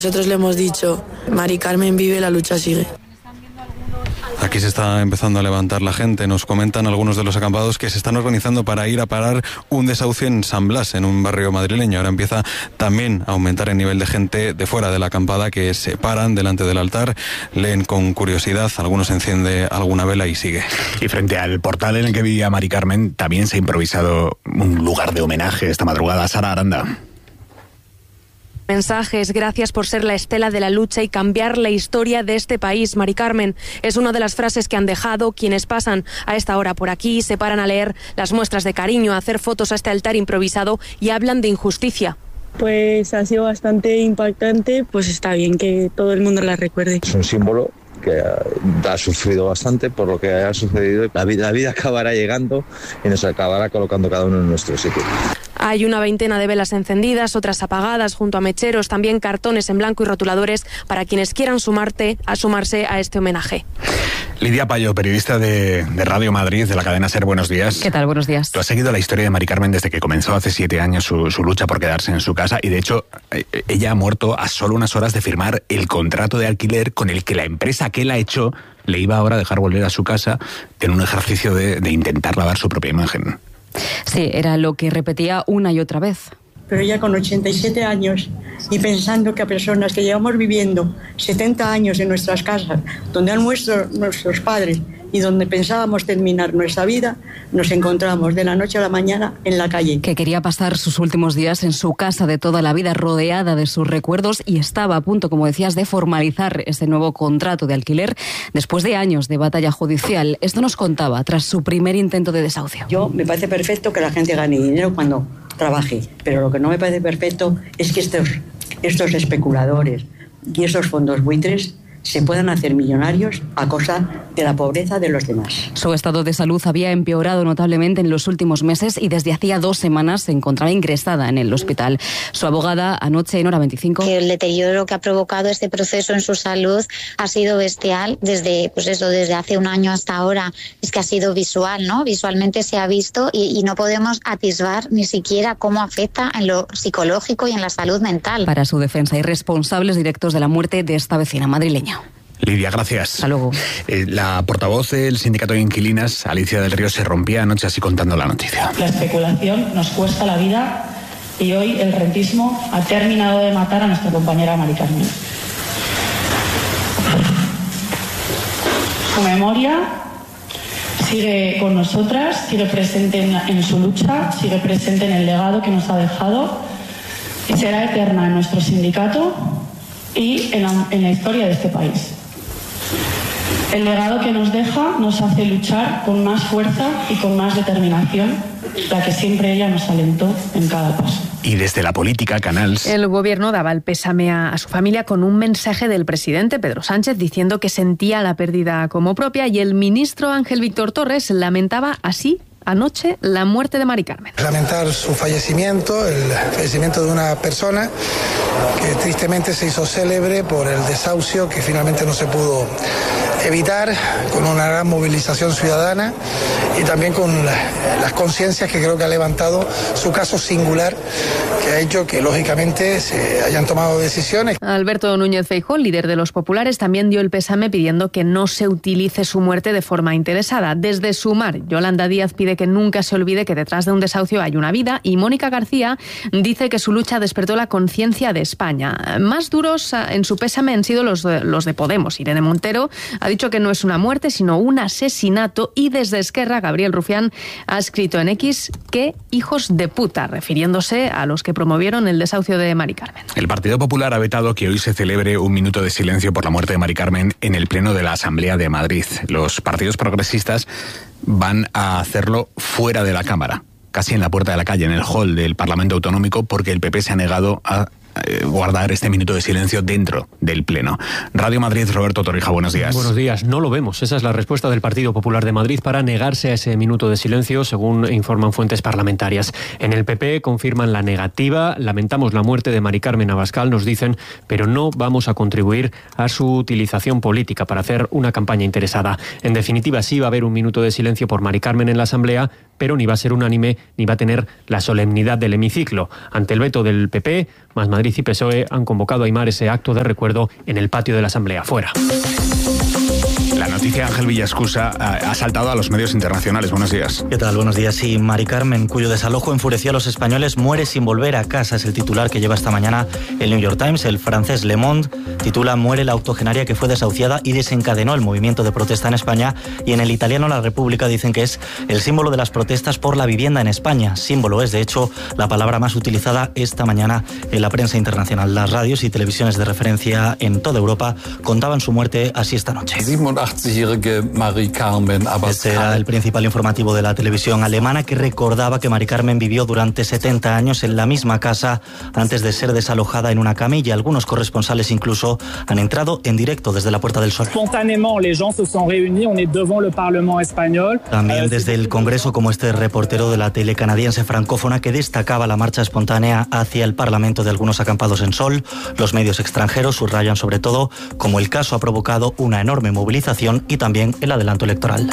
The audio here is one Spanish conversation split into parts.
Nosotros le hemos dicho, Mari Carmen vive, la lucha sigue. Aquí se está empezando a levantar la gente. Nos comentan algunos de los acampados que se están organizando para ir a parar un desahucio en San Blas, en un barrio madrileño. Ahora empieza también a aumentar el nivel de gente de fuera de la acampada que se paran delante del altar, leen con curiosidad, algunos enciende alguna vela y sigue. Y frente al portal en el que vivía Mari Carmen también se ha improvisado un lugar de homenaje esta madrugada. Sara Aranda. Mensajes, gracias por ser la estela de la lucha y cambiar la historia de este país. Mari Carmen es una de las frases que han dejado quienes pasan a esta hora por aquí, se paran a leer las muestras de cariño, a hacer fotos a este altar improvisado y hablan de injusticia. Pues ha sido bastante impactante, pues está bien que todo el mundo la recuerde. Es un símbolo que ha sufrido bastante por lo que ha sucedido. La vida acabará llegando y nos acabará colocando cada uno en nuestro sitio. Hay una veintena de velas encendidas, otras apagadas junto a mecheros, también cartones en blanco y rotuladores para quienes quieran sumarse a este homenaje. Lidia Payo, periodista de Radio Madrid, de la cadena SER, buenos días. ¿Qué tal? Buenos días. Tú has seguido la historia de Mari Carmen desde que comenzó hace 7 años su lucha por quedarse en su casa y de hecho ella ha muerto a solo unas horas de firmar el contrato de alquiler con el que la empresa que la echó le iba ahora a dejar volver a su casa en un ejercicio de intentar lavar su propia imagen. Sí, era lo que repetía una y otra vez. Pero ya con 87 años y pensando que a personas que llevamos viviendo 70 años en nuestras casas, donde han muerto nuestros padres y donde pensábamos terminar nuestra vida, nos encontramos de la noche a la mañana en la calle. Que quería pasar sus últimos días en su casa de toda la vida, rodeada de sus recuerdos, y estaba a punto, como decías, de formalizar ese nuevo contrato de alquiler después de años de batalla judicial. Esto nos contaba tras su primer intento de desahucio. Me parece perfecto que la gente gane dinero cuando trabaje, pero lo que no me parece perfecto es que estos especuladores y esos fondos buitres se puedan hacer millonarios a costa de la pobreza de los demás. Su estado de salud había empeorado notablemente en los últimos meses y desde hacía 2 semanas se encontraba ingresada en el hospital. Su abogada anoche en Hora 25... El deterioro que ha provocado este proceso en su salud ha sido bestial desde hace 1 año hasta ahora. Es que ha sido visual, ¿no? Visualmente se ha visto y no podemos atisbar ni siquiera cómo afecta en lo psicológico y en la salud mental. Para su defensa hay responsables directos de la muerte de esta vecina madrileña. Lidia, gracias. Hasta luego. La portavoz del sindicato de inquilinas, Alicia del Río, se rompía anoche así contando la noticia. La especulación nos cuesta la vida y hoy el rentismo ha terminado de matar a nuestra compañera Mari Carmen. Su memoria sigue con nosotras, sigue presente en su lucha, sigue presente en el legado que nos ha dejado y será eterna en nuestro sindicato y en la historia de este país. El legado que nos deja nos hace luchar con más fuerza y con más determinación, la que siempre ella nos alentó en cada paso. Y desde la política, Canals... El gobierno daba el pésame a su familia con un mensaje del presidente Pedro Sánchez diciendo que sentía la pérdida como propia, y el ministro Ángel Víctor Torres lamentaba así anoche la muerte de Mari Carmen. Lamentar su fallecimiento, el fallecimiento de una persona que tristemente se hizo célebre por el desahucio que finalmente no se pudo evitar, con una gran movilización ciudadana y también con las conciencias que creo que ha levantado su caso singular, que ha hecho que lógicamente se hayan tomado decisiones. Alberto Núñez Feijóo, líder de los populares, también dio el pésame pidiendo que no se utilice su muerte de forma interesada. Desde Sumar, Yolanda Díaz pide que nunca se olvide que detrás de un desahucio hay una vida, y Mónica García dice que su lucha despertó la conciencia de España. Más duros en su pésame han sido los de Podemos. Irene Montero ha dicho que no es una muerte, sino un asesinato, y desde Esquerra, Gabriel Rufián ha escrito en X que hijos de puta, refiriéndose a los que promovieron el desahucio de Mari Carmen. El Partido Popular ha vetado que hoy se celebre un minuto de silencio por la muerte de Mari Carmen en el Pleno de la Asamblea de Madrid. Los partidos progresistas van a hacerlo fuera de la Cámara, casi en la puerta de la calle, en el hall del Parlamento Autonómico, porque el PP se ha negado a guardar este minuto de silencio dentro del Pleno. Radio Madrid, Roberto Torrija, buenos días. Buenos días, no lo vemos. Esa es la respuesta del Partido Popular de Madrid para negarse a ese minuto de silencio, según informan fuentes parlamentarias. En el PP confirman la negativa. Lamentamos la muerte de Mari Carmen Abascal, nos dicen, pero no vamos a contribuir a su utilización política para hacer una campaña interesada. En definitiva, sí va a haber un minuto de silencio por Mari Carmen en la Asamblea, pero ni va a ser unánime ni va a tener la solemnidad del hemiciclo. Ante el veto del PP, Más Madrid y PSOE han convocado a Aimar ese acto de recuerdo en el patio de la Asamblea fuera. La noticia, Ángel Villascusa, ha saltado a los medios internacionales. Buenos días. ¿Qué tal? Buenos días. Sí, Mari Carmen, cuyo desalojo enfureció a los españoles, muere sin volver a casa. Es el titular que lleva esta mañana el New York Times. El francés Le Monde titula "Muere la octogenaria que fue desahuciada y desencadenó el movimiento de protesta en España". Y en el italiano La República dicen que es el símbolo de las protestas por la vivienda en España. Símbolo es, de hecho, la palabra más utilizada esta mañana en la prensa internacional. Las radios y televisiones de referencia en toda Europa contaban su muerte así esta noche. Este era el principal informativo de la televisión alemana, que recordaba que Mari Carmen vivió durante 70 años en la misma casa antes de ser desalojada en una camilla. Algunos corresponsales incluso han entrado en directo desde la Puerta del Sol. También desde el Congreso, como este reportero de la tele canadiense francófona que destacaba la marcha espontánea hacia el Parlamento de algunos acampados en Sol. Los medios extranjeros subrayan sobre todo cómo el caso ha provocado una enorme movilización y también el adelanto electoral.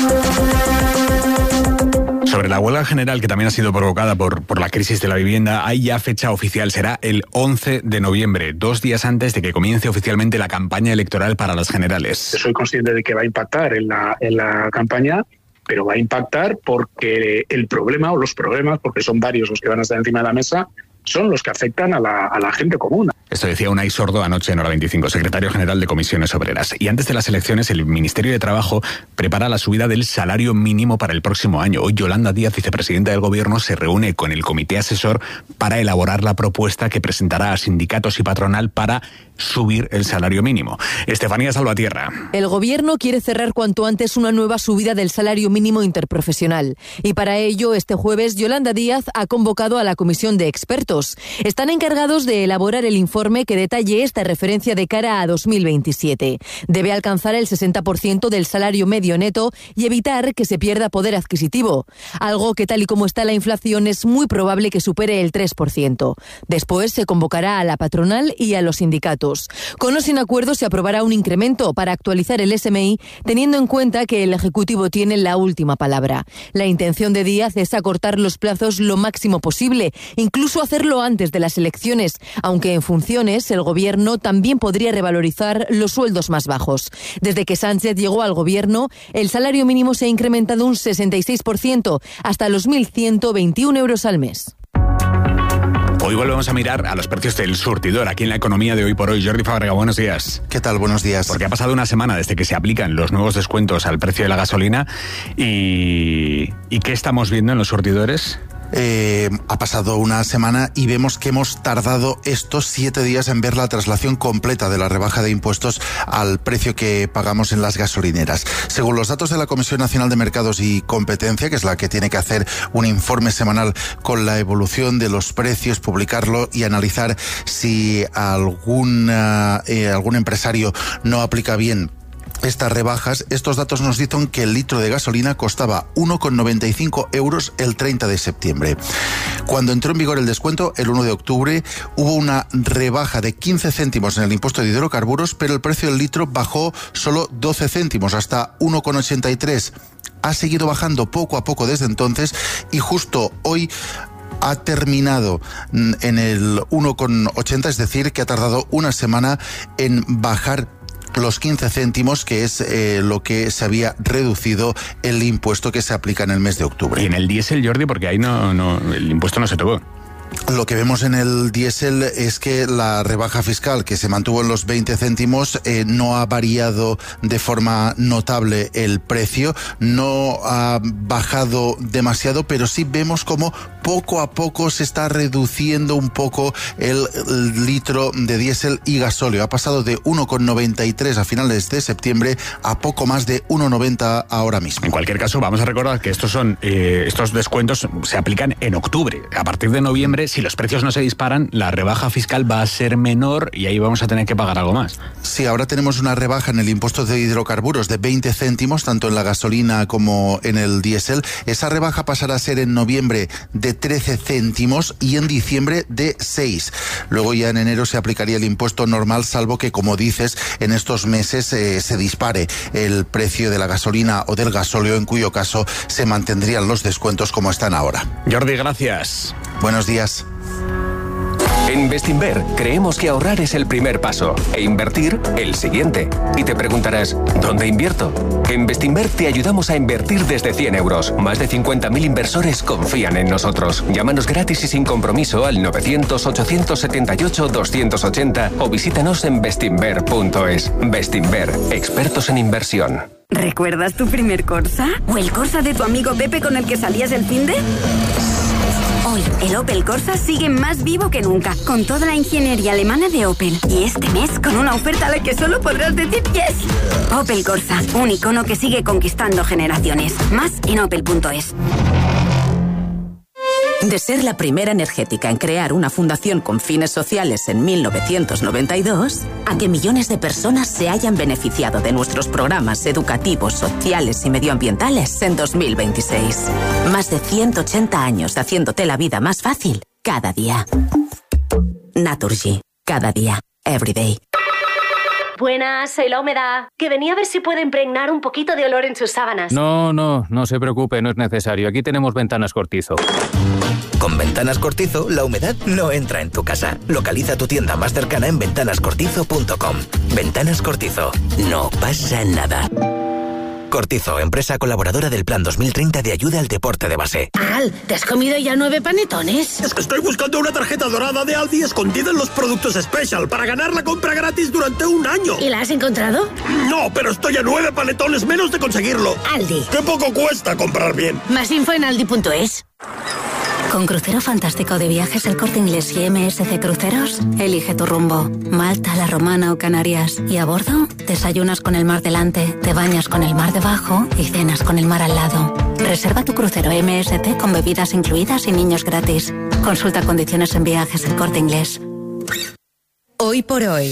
Sobre la huelga general, que también ha sido provocada por la crisis de la vivienda, hay ya fecha oficial. Será el 11 de noviembre, 2 días antes de que comience oficialmente la campaña electoral para las generales. Soy consciente de que va a impactar en la campaña, pero va a impactar porque el problema o los problemas, porque son varios los que van a estar encima de la mesa, son los que afectan a la gente común. Esto decía Unai Sordo anoche en Hora 25, secretario general de Comisiones Obreras. Y antes de las elecciones, el Ministerio de Trabajo prepara la subida del salario mínimo para el próximo año. Hoy Yolanda Díaz, vicepresidenta del Gobierno, se reúne con el comité asesor para elaborar la propuesta que presentará a sindicatos y patronal para subir el salario mínimo. Estefanía Salvatierra. El Gobierno quiere cerrar cuanto antes una nueva subida del salario mínimo interprofesional. Y para ello, este jueves, Yolanda Díaz ha convocado a la comisión de expertos. Están encargados de elaborar el informe que detalle esta referencia de cara a 2027. Debe alcanzar el 60% del salario medio neto y evitar que se pierda poder adquisitivo. Algo que, tal y como está la inflación, es muy probable que supere el 3%. Después se convocará a la patronal y a los sindicatos. Con o sin acuerdo se aprobará un incremento para actualizar el SMI, teniendo en cuenta que el Ejecutivo tiene la última palabra. La intención de Díaz es acortar los plazos lo máximo posible, incluso hacerlo antes de las elecciones, aunque en funciones el Gobierno también podría revalorizar los sueldos más bajos. Desde que Sánchez llegó al Gobierno, el salario mínimo se ha incrementado un 66%, hasta los 1.121 euros al mes. Hoy volvemos a mirar a los precios del surtidor aquí en la economía de Hoy por Hoy. Jordi Fábrega, buenos días. ¿Qué tal? Buenos días. Porque ha pasado una semana desde que se aplican los nuevos descuentos al precio de la gasolina y ¿qué estamos viendo en los surtidores? Ha pasado una semana y vemos que hemos tardado estos 7 días en ver la traslación completa de la rebaja de impuestos al precio que pagamos en las gasolineras. Según los datos de la Comisión Nacional de Mercados y Competencia, que es la que tiene que hacer un informe semanal con la evolución de los precios, publicarlo y analizar si algún empresario no aplica bien estas rebajas, estos datos nos dicen que el litro de gasolina costaba 1,95 euros el 30 de septiembre. Cuando entró en vigor el descuento, el 1 de octubre, hubo una rebaja de 15 céntimos en el impuesto de hidrocarburos, pero el precio del litro bajó solo 12 céntimos, hasta 1,83. Ha seguido bajando poco a poco desde entonces y justo hoy ha terminado en el 1,80, es decir, que ha tardado una semana en bajar los 15 céntimos, que es lo que se había reducido el impuesto que se aplica en el mes de octubre. Y en el diésel, Jordi, porque ahí no el impuesto no se tocó. Lo que vemos en el diésel es que la rebaja fiscal, que se mantuvo en los 20 céntimos, no ha variado de forma notable el precio, no ha bajado demasiado, pero sí vemos como poco a poco se está reduciendo un poco el litro de diésel y gasóleo. Ha pasado de 1,93 a finales de septiembre a poco más de 1,90 ahora mismo. En cualquier caso, vamos a recordar que estos descuentos se aplican en octubre. A partir de noviembre, si los precios no se disparan, la rebaja fiscal va a ser menor y ahí vamos a tener que pagar algo más. Sí, ahora tenemos una rebaja en el impuesto de hidrocarburos de 20 céntimos, tanto en la gasolina como en el diésel. Esa rebaja pasará a ser en noviembre de 13 céntimos y en diciembre de 6. Luego ya en enero se aplicaría el impuesto normal, salvo que, como dices, en estos meses se dispare el precio de la gasolina o del gasóleo, en cuyo caso se mantendrían los descuentos como están ahora. Jordi, gracias. Buenos días. En Bestinver creemos que ahorrar es el primer paso e invertir el siguiente. Y te preguntarás, ¿dónde invierto? En Bestinver te ayudamos a invertir desde 100 euros. Más de 50.000 inversores confían en nosotros. Llámanos gratis y sin compromiso al 900-878-280 o visítanos en bestinver.es. Bestinver, expertos en inversión. ¿Recuerdas tu primer Corsa? ¿O el Corsa de tu amigo Pepe con el que salías el finde? Hoy, el Opel Corsa sigue más vivo que nunca, con toda la ingeniería alemana de Opel. Y este mes, con una oferta a la que solo podrás decir yes. Opel Corsa, un icono que sigue conquistando generaciones. Más en opel.es. De ser la primera energética en crear una fundación con fines sociales en 1992, a que millones de personas se hayan beneficiado de nuestros programas educativos, sociales y medioambientales en 2026. Más de 180 años haciéndote la vida más fácil cada día. Naturgy, cada día, every day. Buenas, soy La Humedad, que venía a ver si puedo impregnar un poquito de olor en sus sábanas. No se preocupe, no es necesario. Aquí tenemos Ventanas Cortizo. Con Ventanas Cortizo, la humedad no entra en tu casa. Localiza tu tienda más cercana en ventanascortizo.com. Ventanas Cortizo. No pasa nada. Cortizo, empresa colaboradora del Plan 2030 de ayuda al deporte de base. Al, ¿te has comido ya 9 panetones? Es que estoy buscando una tarjeta dorada de Aldi escondida en los productos Special para ganar la compra gratis durante un año. ¿Y la has encontrado? No, pero estoy a 9 panetones menos de conseguirlo. Aldi. ¡Qué poco cuesta comprar bien! Más info en aldi.es. Con Crucero Fantástico de Viajes El Corte Inglés y MSC Cruceros, elige tu rumbo. Malta, La Romana o Canarias. Y a bordo, desayunas con el mar delante, te bañas con el mar debajo y cenas con el mar al lado. Reserva tu crucero MSC con bebidas incluidas y niños gratis. Consulta condiciones en Viajes El Corte Inglés. Hoy por hoy,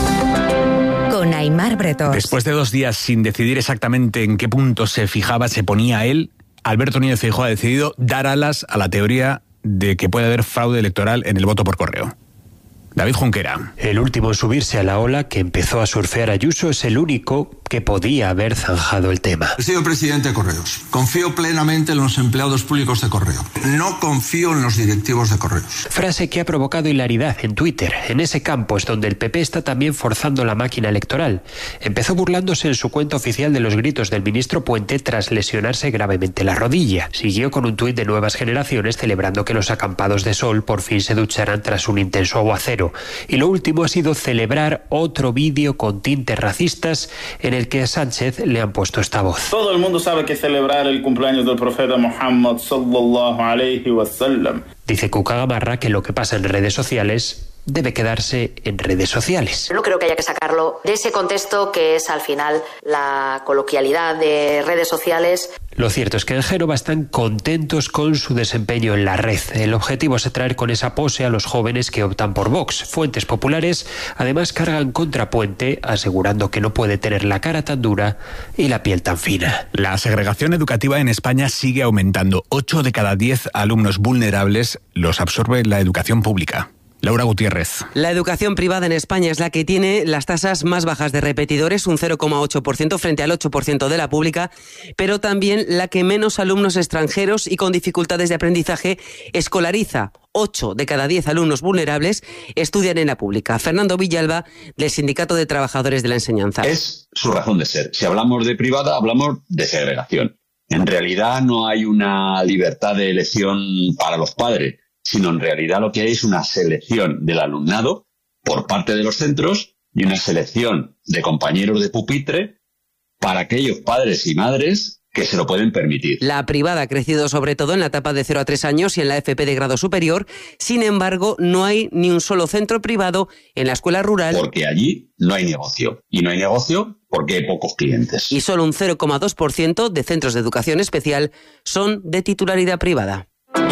con Aimar Bretón. Después de 2 días sin decidir exactamente en qué punto se ponía él, Alberto Núñez Feijóo ha decidido dar alas a la teoría de que puede haber fraude electoral en el voto por correo. David Junquera. El último en subirse a la ola que empezó a surfear Ayuso es el único que podía haber zanjado el tema. He sido presidente de Correos. Confío plenamente en los empleados públicos de Correo. No confío en los directivos de Correos. Frase que ha provocado hilaridad en Twitter. En ese campo es donde el PP está también forzando la máquina electoral. Empezó burlándose en su cuenta oficial de los gritos del ministro Puente tras lesionarse gravemente la rodilla. Siguió con un tuit de Nuevas Generaciones celebrando que los acampados de sol por fin se ducharan tras un intenso aguacero. Y lo último ha sido celebrar otro vídeo con tintes racistas en el que a Sánchez le han puesto esta voz. Todo el mundo sabe que celebrar el cumpleaños del profeta Muhammad sallallahu alayhi wa sallam. Dice Cuca Gamarra que lo que pasa en redes sociales debe quedarse en redes sociales. No creo que haya que sacarlo de ese contexto que es al final la coloquialidad de redes sociales. Lo cierto es que en Génova están contentos con su desempeño en la red. El objetivo es atraer con esa pose a los jóvenes que optan por Vox. Fuentes populares además cargan contra Puente, asegurando que no puede tener la cara tan dura y la piel tan fina. La segregación educativa en España sigue aumentando. 8 de cada 10 alumnos vulnerables los absorbe la educación pública. Laura Gutiérrez. La educación privada en España es la que tiene las tasas más bajas de repetidores, un 0,8% frente al 8% de la pública, pero también la que menos alumnos extranjeros y con dificultades de aprendizaje escolariza. 8 de cada 10 alumnos vulnerables estudian en la pública. Fernando Villalba, del Sindicato de Trabajadores de la Enseñanza. Es su razón de ser. Si hablamos de privada, hablamos de segregación. En realidad no hay una libertad de elección para los padres, sino en realidad lo que hay es una selección del alumnado por parte de los centros y una selección de compañeros de pupitre para aquellos padres y madres que se lo pueden permitir. La privada ha crecido sobre todo en la etapa de 0 a 3 años y en la FP de grado superior. Sin embargo, no hay ni un solo centro privado en la escuela rural. Porque allí no hay negocio. Y no hay negocio porque hay pocos clientes. Y solo un 0,2% de centros de educación especial son de titularidad privada.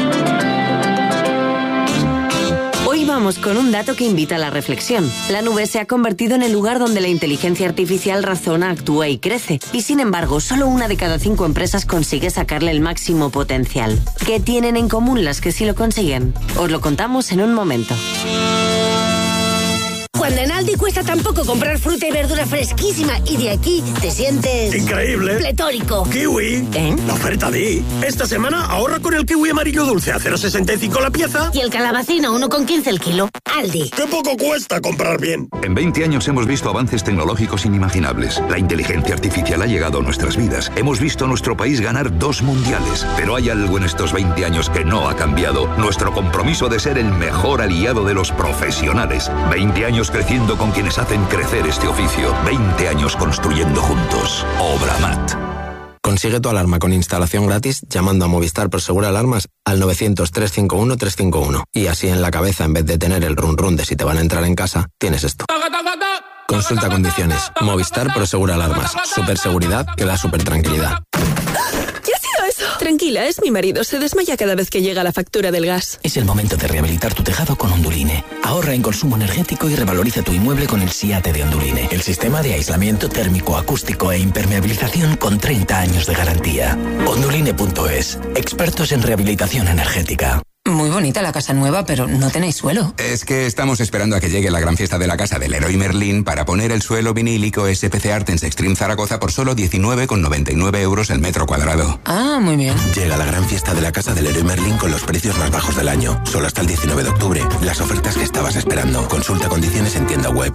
Hoy vamos con un dato que invita a la reflexión. La nube se ha convertido en el lugar donde la inteligencia artificial razona, actúa y crece. Y sin embargo, solo 1 de cada 5 empresas consigue sacarle el máximo potencial. ¿Qué tienen en común las que sí lo consiguen? Os lo contamos en un momento. Cuando en Aldi cuesta tan poco comprar fruta y verdura fresquísima y de aquí te sientes... ¡increíble! ¡Pletórico! ¡Kiwi! La oferta Di. Esta semana ahorra con el kiwi amarillo dulce a 0,65 la pieza. Y el calabacín a 1,15 el kilo. Aldi. ¡Qué poco cuesta comprar bien! En 20 años hemos visto avances tecnológicos inimaginables. La inteligencia artificial ha llegado a nuestras vidas. Hemos visto a nuestro país ganar 2 mundiales. Pero hay algo en estos 20 años que no ha cambiado. Nuestro compromiso de ser el mejor aliado de los profesionales. 20 años creciendo con quienes hacen crecer este oficio. 20 años construyendo juntos. Obramat. Consigue tu alarma con instalación gratis llamando a Movistar Prosegur Alarmas al 900-351-351. Y así en la cabeza, en vez de tener el run run de si te van a entrar en casa, tienes esto. Consulta condiciones. Movistar Prosegur Alarmas. Superseguridad que da super tranquilidad. ¿Qué ha sido eso? Tranquila, es mi marido. Se desmaya cada vez que llega la factura del gas. Es el momento de rehabilitar tu tejado con Onduline. Ahorra en consumo energético y revaloriza tu inmueble con el SIATE de Onduline. El sistema de aislamiento térmico, acústico e impermeabilización con 30 años de garantía. Onduline.es. Expertos en rehabilitación energética. Muy bonita la casa nueva, pero no tenéis suelo. Es que estamos esperando a que llegue la gran fiesta de la casa del Leroy Merlin para poner el suelo vinílico SPC Artens Extreme Zaragoza por solo 19,99 euros el metro cuadrado. Ah, muy bien. Llega la gran fiesta de la casa del Leroy Merlin con los precios más bajos del año. Solo hasta el 19 de octubre. Las ofertas que estabas esperando. Consulta condiciones en tienda web.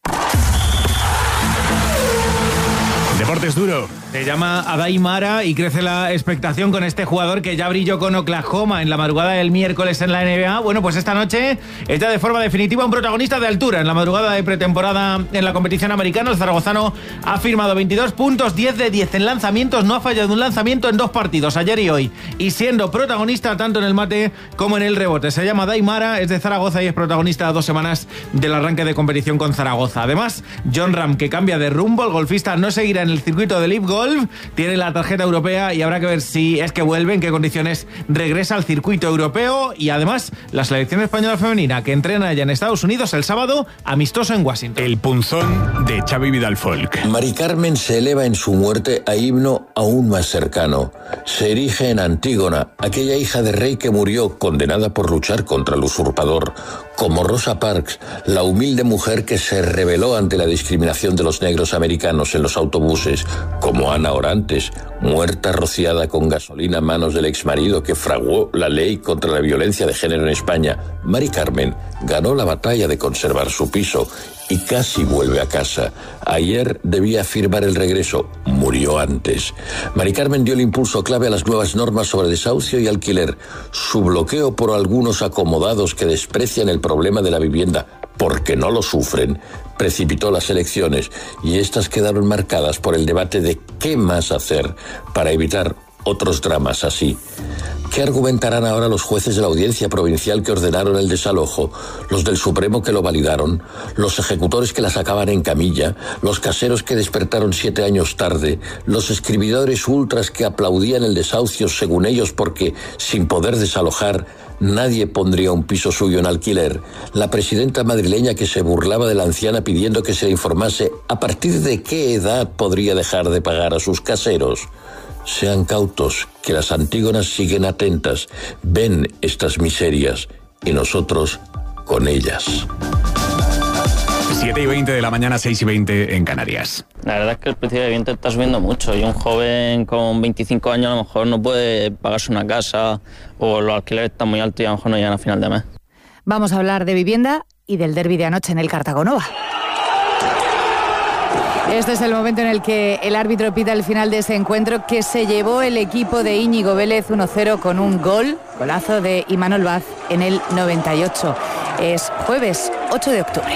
Deportes duro. Se llama Adai Mara y crece la expectación con este jugador que ya brilló con Oklahoma en la madrugada del miércoles en la NBA. Bueno, pues esta noche está de forma definitiva un protagonista de altura. En la madrugada de pretemporada en la competición americana, el zaragozano ha firmado 22 puntos, 10 de 10 en lanzamientos. No ha fallado un lanzamiento en 2 partidos, ayer y hoy. Y siendo protagonista tanto en el mate como en el rebote. Se llama Adai Mara, es de Zaragoza y es protagonista a 2 semanas del arranque de competición con Zaragoza. Además, Jon Rahm, que cambia de rumbo, el golfista no seguirá en el circuito de Live Golf, tiene la tarjeta europea y habrá que ver si es que vuelve, en qué condiciones regresa al circuito europeo. Y además la selección española femenina, que entrena ya en Estados Unidos el sábado, amistoso en Washington. El punzón de Xavi Vidal Folk. Mari Carmen se eleva en su muerte a himno aún más cercano. Se erige en Antígona, aquella hija de rey que murió condenada por luchar contra el usurpador. Como Rosa Parks, la humilde mujer que se rebeló ante la discriminación de los negros americanos en los autobuses. Como Ana Orantes, muerta rociada con gasolina a manos del exmarido que fraguó la ley contra la violencia de género en España. Mari Carmen ganó la batalla de conservar su piso y casi vuelve a casa. Ayer debía firmar el regreso, murió antes. Mari Carmen dio el impulso clave a las nuevas normas sobre desahucio y alquiler. Su bloqueo por algunos acomodados que desprecian el problema de la vivienda porque no lo sufren, precipitó las elecciones y estas quedaron marcadas por el debate de qué más hacer para evitar otros dramas así. ¿Qué argumentarán ahora los jueces de la audiencia provincial que ordenaron el desalojo, los del Supremo que lo validaron, los ejecutores que la sacaban en camilla, los caseros que despertaron 7 años tarde, los escribidores ultras que aplaudían el desahucio según ellos porque, sin poder desalojar, nadie pondría un piso suyo en alquiler, la presidenta madrileña que se burlaba de la anciana pidiendo que se le informase a partir de qué edad podría dejar de pagar a sus caseros? Sean cautos, que las Antígonas siguen atentas, ven estas miserias y nosotros con ellas. 7:20 de la mañana, 6:20 en Canarias. La verdad es que el precio de vivienda está subiendo mucho y un joven con 25 años a lo mejor no puede pagarse una casa o los alquileres están muy altos y a lo mejor no llegan a final de mes. Vamos a hablar de vivienda y del derbi de anoche en el Cartagonova. Este es el momento en el que el árbitro pita el final de ese encuentro que se llevó el equipo de Íñigo Vélez 1-0 con un golazo de Imanol Vaz en el 98. Es jueves 8 de octubre.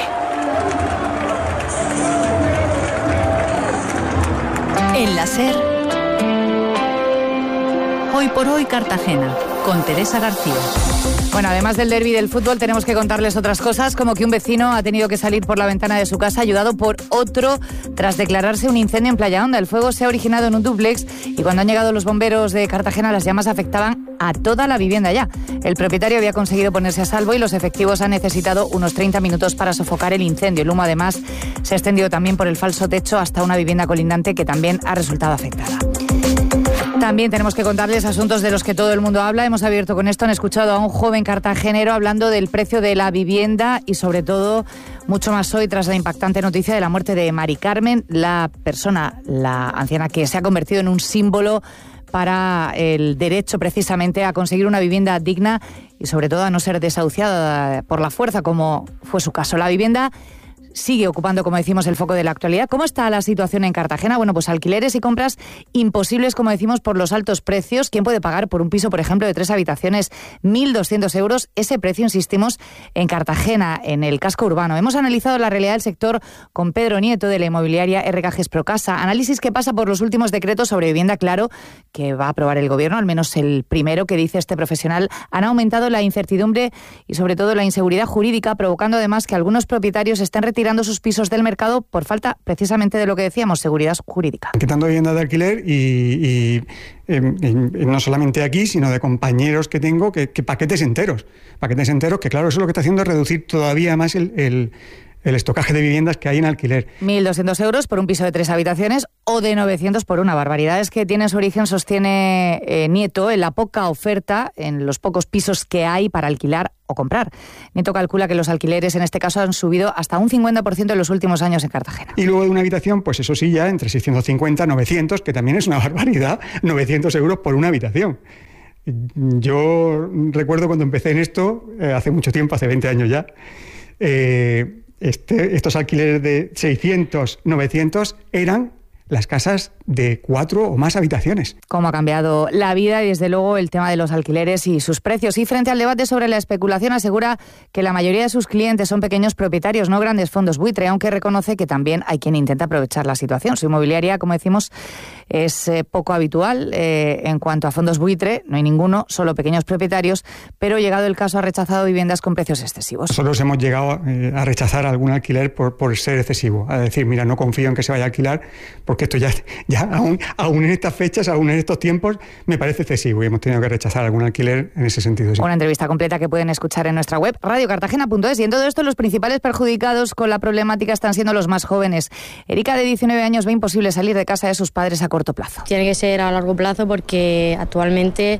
En la SER, Hoy por Hoy Cartagena, con Teresa García. Bueno, además del derbi del fútbol tenemos que contarles otras cosas, como que un vecino ha tenido que salir por la ventana de su casa ayudado por otro tras declararse un incendio en Playa Honda. El fuego se ha originado en un dúplex y cuando han llegado los bomberos de Cartagena las llamas afectaban a toda la vivienda ya. El propietario había conseguido ponerse a salvo y los efectivos han necesitado unos 30 minutos para sofocar el incendio. El humo además se ha extendido también por el falso techo hasta una vivienda colindante que también ha resultado afectada. También tenemos que contarles asuntos de los que todo el mundo habla. Hemos abierto con esto, han escuchado a un joven cartagenero hablando del precio de la vivienda y sobre todo Mucho más hoy tras la impactante noticia de la muerte de Mari Carmen, la anciana que se ha convertido en un símbolo para el derecho precisamente a conseguir una vivienda digna y sobre todo a no ser desahuciada por la fuerza, como fue su caso. La vivienda sigue ocupando, como decimos, el foco de la actualidad. ¿Cómo está la situación en Cartagena? Bueno, pues alquileres y compras imposibles, como decimos, por los altos precios. ¿Quién puede pagar por un piso, por ejemplo, de 3 habitaciones 1.200 euros? Ese precio, insistimos, en Cartagena, en el casco urbano. Hemos analizado la realidad del sector con Pedro Nieto, de la inmobiliaria RKG Procasa. Análisis que pasa por los últimos decretos sobre vivienda, claro, que va a aprobar el Gobierno, al menos el primero, que dice este profesional. Han aumentado la incertidumbre y, sobre todo, la inseguridad jurídica, provocando además que algunos propietarios estén retirando sus pisos del mercado por falta precisamente de lo que decíamos, seguridad jurídica. Quitando viviendas de alquiler y no solamente aquí, sino de compañeros que tengo, que paquetes enteros, que claro, eso lo que está haciendo es reducir todavía más el estocaje de viviendas que hay en alquiler. 1.200 euros por un piso de 3 habitaciones o de 900 por una. Barbaridades que tienen su origen, sostiene Nieto, en la poca oferta, en los pocos pisos que hay para alquilar o comprar. Nieto calcula que los alquileres en este caso han subido hasta un 50% en los últimos años en Cartagena. Y luego de una habitación, pues eso sí, ya entre 650 y 900, que también es una barbaridad, 900 euros por una habitación. Yo recuerdo cuando empecé en esto, hace mucho tiempo, hace 20 años ya, estos alquileres de 600, 900 eran las casas de 4 o más habitaciones. Cómo ha cambiado la vida y desde luego el tema de los alquileres y sus precios. Y frente al debate sobre la especulación, asegura que la mayoría de sus clientes son pequeños propietarios, no grandes fondos buitre, aunque reconoce que también hay quien intenta aprovechar la situación. Su inmobiliaria, como decimos, es poco habitual en cuanto a fondos buitre, no hay ninguno, solo pequeños propietarios, pero llegado el caso ha rechazado viviendas con precios excesivos. Nosotros hemos llegado a rechazar algún alquiler por ser excesivo, a decir, mira, no confío en que se vaya a alquilar, porque esto ya aún en estas fechas, aún en estos tiempos, me parece excesivo y hemos tenido que rechazar algún alquiler en ese sentido. Sí. Una entrevista completa que pueden escuchar en nuestra web radiocartagena.es. Y en todo esto los principales perjudicados con la problemática están siendo los más jóvenes. Erika, de 19 años, ve imposible salir de casa de sus padres a corto plazo. Tiene que ser a largo plazo porque actualmente,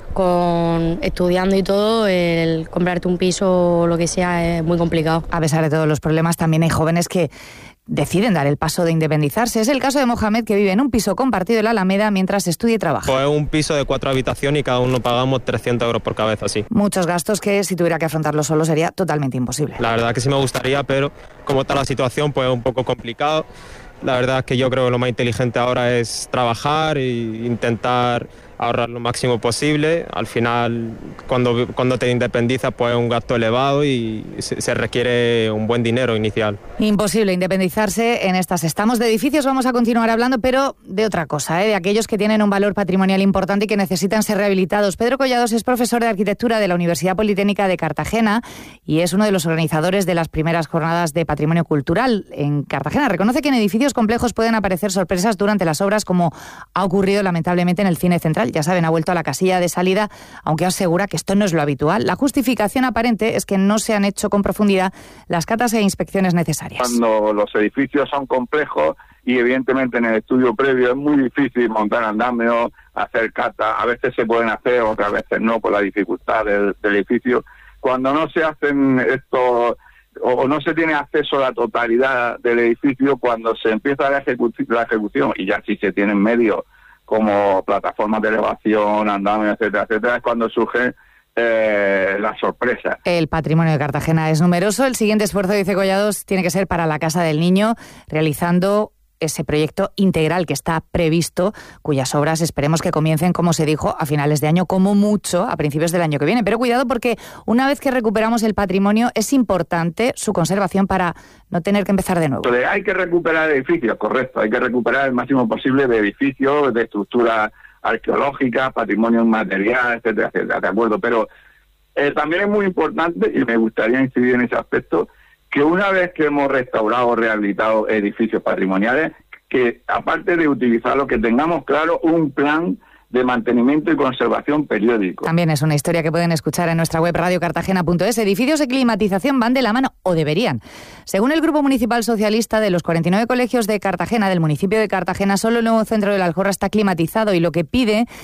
con estudiando y todo, el comprarte un piso o lo que sea es muy complicado. A pesar de todos los problemas, también hay jóvenes que deciden dar el paso de independizarse. Es el caso de Mohamed, que vive en un piso compartido en la Alameda mientras estudia y trabaja. Pues un piso de 4 habitaciones y cada uno pagamos 300 euros por cabeza, sí. Muchos gastos que si tuviera que afrontarlo solo sería totalmente imposible. La verdad que sí me gustaría, pero como está la situación, pues es un poco complicado. La verdad es que yo creo que lo más inteligente ahora es trabajar e intentar ahorrar lo máximo posible. Al final, cuando te independizas, pues es un gasto elevado y se requiere un buen dinero inicial. Imposible independizarse en estas. Estamos de edificios, vamos a continuar hablando, pero de otra cosa, de aquellos que tienen un valor patrimonial importante y que necesitan ser rehabilitados. Pedro Collados es profesor de arquitectura de la Universidad Politécnica de Cartagena y es uno de los organizadores de las primeras jornadas de patrimonio cultural en Cartagena. Reconoce que en edificios complejos pueden aparecer sorpresas durante las obras, como ha ocurrido lamentablemente en el Cine Central. Ya saben, ha vuelto a la casilla de salida, aunque asegura que esto no es lo habitual. La justificación aparente es que no se han hecho con profundidad las catas e inspecciones necesarias. Cuando los edificios son complejos y evidentemente en el estudio previo es muy difícil montar andamios, hacer catas, a veces se pueden hacer, otras veces no, por la dificultad del edificio. Cuando no se hacen estos o no se tiene acceso a la totalidad del edificio, cuando se empieza la ejecución y ya sí se tienen medios como plataformas de elevación, andamios, etcétera, etcétera, es cuando surge la sorpresa. El patrimonio de Cartagena es numeroso. El siguiente esfuerzo, dice Collados, tiene que ser para la Casa del Niño, realizando ese proyecto integral que está previsto, cuyas obras esperemos que comiencen, como se dijo, a finales de año, como mucho a principios del año que viene. Pero cuidado, porque una vez que recuperamos el patrimonio es importante su conservación para no tener que empezar de nuevo. Entonces, hay que recuperar edificios, correcto, hay que recuperar el máximo posible de edificios, de estructuras arqueológicas, patrimonio inmaterial, etcétera, etcétera, de acuerdo, pero también es muy importante, y me gustaría incidir en ese aspecto, que una vez que hemos restaurado o rehabilitado edificios patrimoniales, que aparte de utilizarlo, que tengamos claro un plan de mantenimiento y conservación periódico. También es una historia que pueden escuchar en nuestra web radiocartagena.es. Edificios de climatización van de la mano, o deberían. Según el Grupo Municipal Socialista, de los 49 colegios de Cartagena, del municipio de Cartagena, solo el nuevo centro de la Aljorra está climatizado, y lo que piden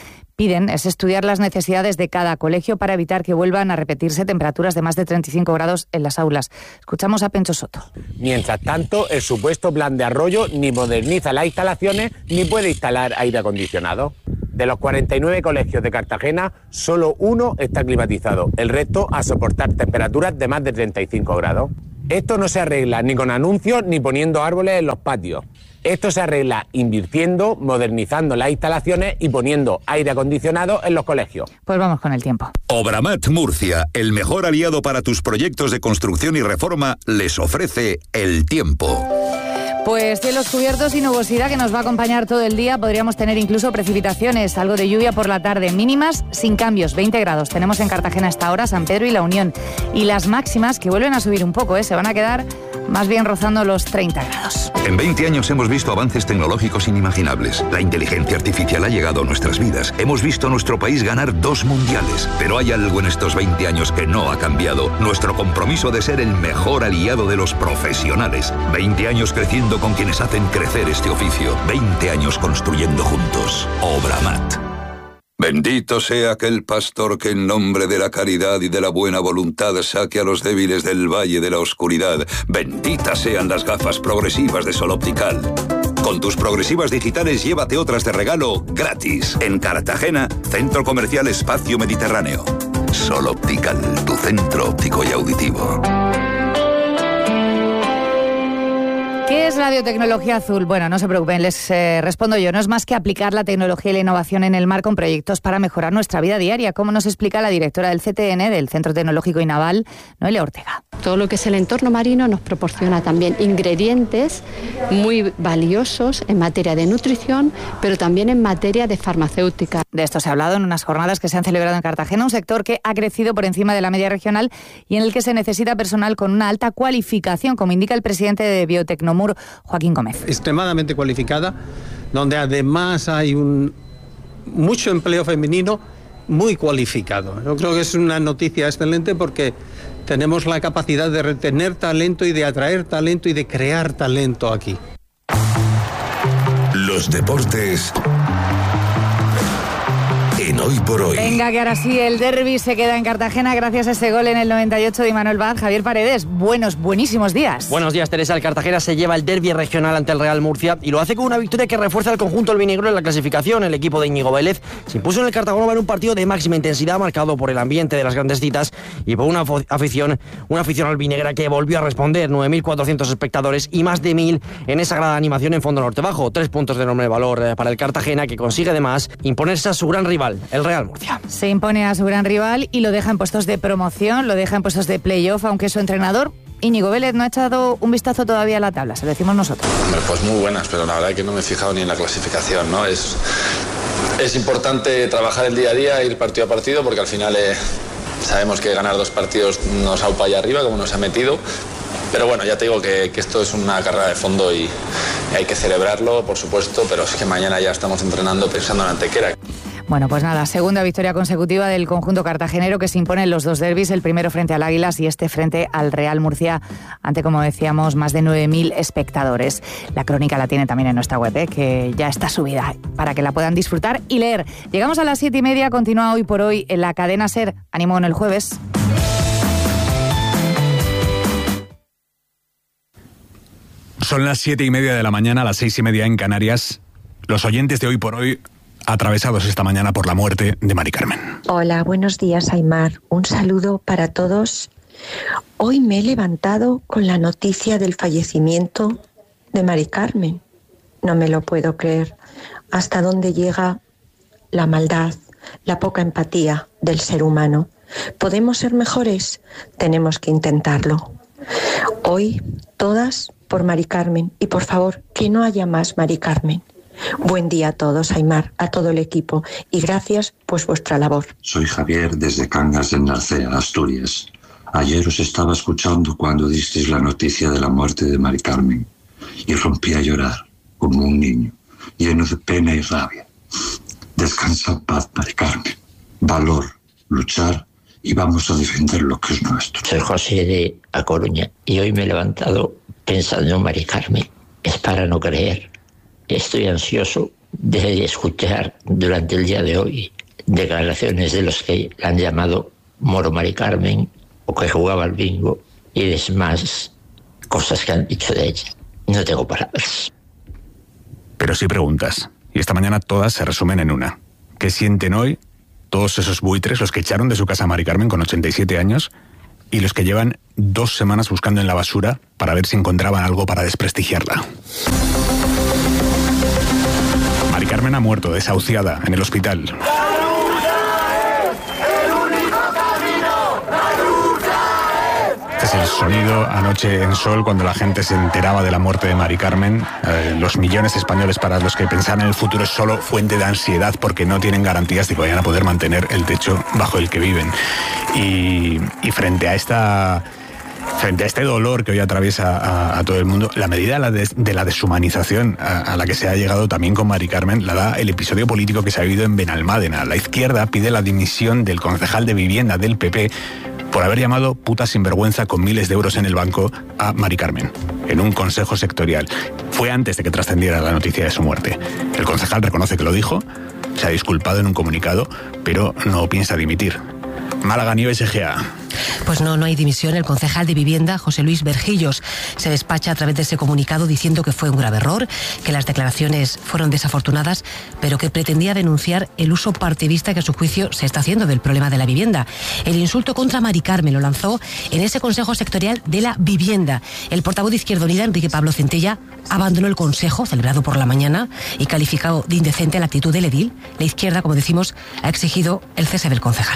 piden es estudiar las necesidades de cada colegio para evitar que vuelvan a repetirse temperaturas de más de 35 grados en las aulas. Escuchamos a Pencho Soto. Mientras tanto, el supuesto plan de Arroyo ni moderniza las instalaciones ni puede instalar aire acondicionado. De los 49 colegios de Cartagena, solo uno está climatizado, el resto a soportar temperaturas de más de 35 grados. Esto no se arregla ni con anuncios ni poniendo árboles en los patios. Esto se arregla invirtiendo, modernizando las instalaciones y poniendo aire acondicionado en los colegios. Pues vamos con el tiempo. Obramat Murcia, el mejor aliado para tus proyectos de construcción y reforma, les ofrece el tiempo. Pues cielos cubiertos y nubosidad que nos va a acompañar todo el día. Podríamos tener incluso precipitaciones, algo de lluvia por la tarde. Mínimas sin cambios, 20 grados. Tenemos en Cartagena hasta ahora, San Pedro y La Unión. Y las máximas que vuelven a subir un poco, se van a quedar más bien rozando los 30 grados. En 20 años hemos visto avances tecnológicos inimaginables. La inteligencia artificial ha llegado a nuestras vidas. Hemos visto a nuestro país ganar 2 mundiales. Pero hay algo en estos 20 años que no ha cambiado. Nuestro compromiso de ser el mejor aliado de los profesionales. 20 años creciendo con quienes hacen crecer este oficio. 20 años construyendo juntos. Obramat. Bendito sea aquel pastor que en nombre de la caridad y de la buena voluntad saque a los débiles del valle de la oscuridad. Benditas sean las gafas progresivas de Sol Optical. Con tus progresivas digitales llévate otras de regalo gratis. En Cartagena, Centro Comercial Espacio Mediterráneo. Sol Optical, tu centro óptico y auditivo. ¿Qué es radiotecnología azul? Bueno, no se preocupen, les respondo yo. No es más que aplicar la tecnología y la innovación en el mar con proyectos para mejorar nuestra vida diaria, como nos explica la directora del CTN, del Centro Tecnológico y Naval, Noelia Ortega. Todo lo que es el entorno marino nos proporciona también ingredientes muy valiosos en materia de nutrición, pero también en materia de farmacéutica. De esto se ha hablado en unas jornadas que se han celebrado en Cartagena, un sector que ha crecido por encima de la media regional y en el que se necesita personal con una alta cualificación, como indica el presidente de Biotecnomur, Joaquín Gómez. Extremadamente cualificada, donde además hay mucho empleo femenino muy cualificado. Yo creo que es una noticia excelente porque tenemos la capacidad de retener talento y de atraer talento y de crear talento aquí. Los deportes en Hoy por Hoy. Venga, que ahora sí, el derbi se queda en Cartagena gracias a ese gol en el 98 de Imanol Vaz. Javier Paredes, buenísimos días. Buenos días, Teresa. El Cartagena se lleva el derbi regional ante el Real Murcia y lo hace con una victoria que refuerza el conjunto albinegro en la clasificación. El equipo de Íñigo Vélez se impuso en el Cartagonova en un partido de máxima intensidad, marcado por el ambiente de las grandes citas y por una afición albinegra que volvió a responder. 9.400 espectadores y más de 1.000 en esa gran animación en Fondo Norte Bajo. 3 puntos de enorme valor para el Cartagena, que consigue además imponerse a su gran rival, el Real Murcia. Se impone a su gran rival y lo deja en puestos de promoción, lo deja en puestos de playoff, aunque su entrenador, Íñigo Vélez, no ha echado un vistazo todavía a la tabla, se lo decimos nosotros. Hombre, pues muy buenas, pero la verdad es que no me he fijado ni en la clasificación, ¿no? Es importante trabajar el día a día, ir partido a partido, porque al final sabemos que ganar 2 partidos nos aupa allá arriba, como nos ha metido. Pero bueno, ya te digo que esto es una carrera de fondo y hay que celebrarlo, por supuesto, pero es que mañana ya estamos entrenando pensando en Antequera. Bueno, pues nada, segunda victoria consecutiva del conjunto cartagenero, que se impone en los 2 derbis, el primero frente al Águilas y este frente al Real Murcia, ante, como decíamos, más de 9.000 espectadores. La crónica la tiene también en nuestra web, que ya está subida, para que la puedan disfrutar y leer. Llegamos a las 7:30, continúa Hoy por Hoy en la cadena SER. Ánimo en el jueves. Son las 7:30 de la mañana, las 6:30 en Canarias. Los oyentes de Hoy por Hoy, atravesados esta mañana por la muerte de Mari Carmen. Hola, buenos días, Aimar. Un saludo para todos. Hoy me he levantado con la noticia del fallecimiento de Mari Carmen. No me lo puedo creer. Hasta dónde llega la maldad, la poca empatía del ser humano. ¿Podemos ser mejores? Tenemos que intentarlo. Hoy, todas por Mari Carmen. Y por favor, que no haya más Mari Carmen. Buen día a todos, Aimar, a todo el equipo, y gracias por vuestra labor. Soy Javier desde Cangas de Narcea, Asturias. Ayer os estaba escuchando cuando disteis la noticia de la muerte de Mari Carmen y rompí a llorar como un niño, lleno de pena y rabia. Descansa en paz, Mari Carmen. Valor, luchar y vamos a defender lo que es nuestro. Soy José de A Coruña y hoy me he levantado pensando en Mari Carmen. Es para no creer. Estoy ansioso de escuchar durante el día de hoy declaraciones de los que la han llamado Moro Mari Carmen o que jugaba al bingo y demás cosas que han dicho de ella. No tengo palabras. Pero sí preguntas. Y esta mañana todas se resumen en una. ¿Qué sienten hoy todos esos buitres, los que echaron de su casa a Mari Carmen con 87 años y los que llevan 2 semanas buscando en la basura para ver si encontraban algo para desprestigiarla? Mari Carmen ha muerto desahuciada en el hospital. Este es el sonido anoche en Sol cuando la gente se enteraba de la muerte de Mari Carmen. Los millones de españoles para los que pensaban en el futuro es solo fuente de ansiedad porque no tienen garantías de que vayan a poder mantener el techo bajo el que viven. Y frente a este dolor que hoy atraviesa a todo el mundo, la medida de la deshumanización a la que se ha llegado también con Mari Carmen la da el episodio político que se ha vivido en Benalmádena. La izquierda pide la dimisión del concejal de vivienda del PP por haber llamado puta sinvergüenza con miles de euros en el banco a Mari Carmen, en un consejo sectorial. Fue antes de que trascendiera la noticia de su muerte. El concejal reconoce que lo dijo, se ha disculpado en un comunicado, pero no piensa dimitir. Málaga Nieves Egea. Pues no hay dimisión. El concejal de vivienda, José Luis Berjillos, se despacha a través de ese comunicado diciendo que fue un grave error, que las declaraciones fueron desafortunadas, pero que pretendía denunciar el uso partidista que a su juicio se está haciendo del problema de la vivienda. El insulto contra Mari Carmen lo lanzó en ese Consejo Sectorial de la Vivienda. El portavoz de Izquierda Unida, Enrique Pablo Centella, abandonó el consejo celebrado por la mañana y calificado de indecente la actitud del edil. La izquierda, como decimos, ha exigido el cese del concejal.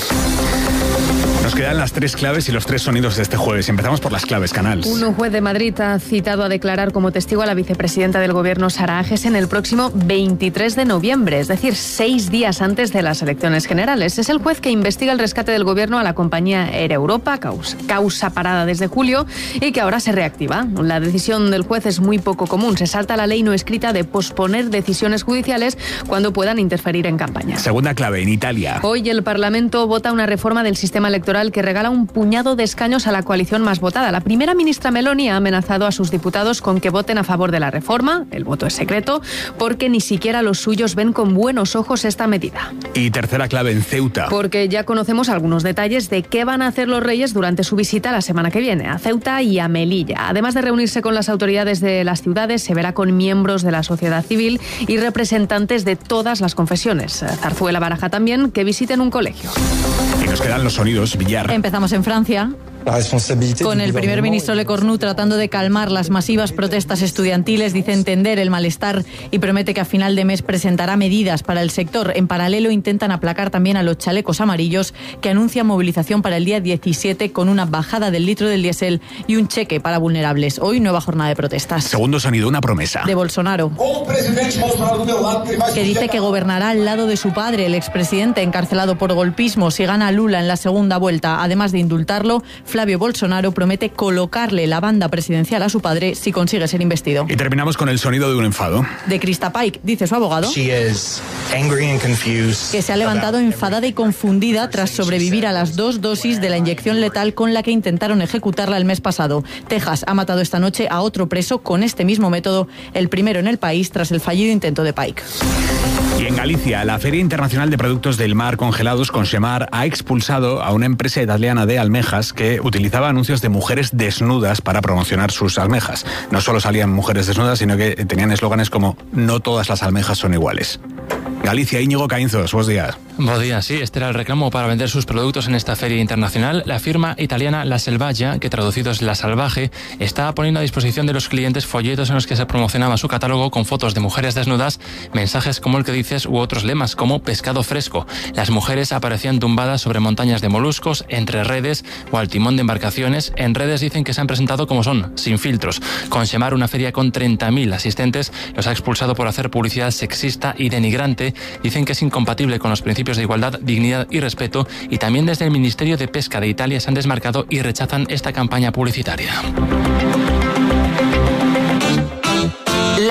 Nos quedan las 3 claves y los 3 sonidos de este jueves. Empezamos por las claves, Canals. Un juez de Madrid ha citado a declarar como testigo a la vicepresidenta del Gobierno, Sara Agesen, el próximo 23 de noviembre, es decir, 6 días antes de las elecciones generales. Es el juez que investiga el rescate del Gobierno a la compañía Air Europa, causa parada desde julio y que ahora se reactiva. La decisión del juez es muy poco común. Se salta la ley no escrita de posponer decisiones judiciales cuando puedan interferir en campaña. Segunda clave, en Italia. Hoy el Parlamento vota una reforma del sistema electoral que regala un puñado de escaños a la coalición más votada. La primera ministra Meloni ha amenazado a sus diputados con que voten a favor de la reforma. El voto es secreto porque ni siquiera los suyos ven con buenos ojos esta medida. Y tercera clave, en Ceuta. Porque ya conocemos algunos detalles de qué van a hacer los reyes durante su visita la semana que viene a Ceuta y a Melilla. Además de reunirse con las autoridades de las ciudades, se verá con miembros de la sociedad civil y representantes de todas las confesiones. Zarzuela baraja también que visiten un colegio. Y nos quedan los sonidos. Villar. Empezamos en Francia. Con el primer ministro Lecornu tratando de calmar las masivas protestas estudiantiles, dice entender el malestar y promete que a final de mes presentará medidas para el sector. En paralelo intentan aplacar también a los chalecos amarillos que anuncian movilización para el día 17 con una bajada del litro del diésel y un cheque para vulnerables. Hoy nueva jornada de protestas. Segundo sonido, una promesa. De Bolsonaro, que dice que gobernará al lado de su padre, el expresidente encarcelado por golpismo, si gana Lula en la segunda vuelta. Además de indultarlo, Flavio Bolsonaro promete colocarle la banda presidencial a su padre si consigue ser investido. Y terminamos con el sonido de un enfado. De Krista Paik, dice su abogado, que se ha levantado enfadada y confundida tras sobrevivir a las 2 dosis de la inyección letal con la que intentaron ejecutarla el mes pasado. Texas ha matado esta noche a otro preso con este mismo método, el primero en el país tras el fallido intento de Paik. Y en Galicia, la Feria Internacional de Productos del Mar Congelados, Consemar, ha expulsado a una empresa italiana de almejas que utilizaba anuncios de mujeres desnudas para promocionar sus almejas. No solo salían mujeres desnudas, sino que tenían eslóganes como "no todas las almejas son iguales". Galicia, Íñigo Caínzos, buenos días. Buenos días, sí, este era el reclamo para vender sus productos en esta feria internacional. La firma italiana La Selvaggia, que traducido es La Salvaje, está poniendo a disposición de los clientes folletos en los que se promocionaba su catálogo con fotos de mujeres desnudas, mensajes como el que dices u otros lemas como pescado fresco. Las mujeres aparecían tumbadas sobre montañas de moluscos, entre redes o al timón de embarcaciones. En redes dicen que se han presentado como son, sin filtros. Consemar, una feria con 30.000 asistentes, los ha expulsado por hacer publicidad sexista y denigrante. Dicen que es incompatible con los principios de igualdad, dignidad y respeto, y también desde el Ministerio de Pesca de Italia se han desmarcado y rechazan esta campaña publicitaria.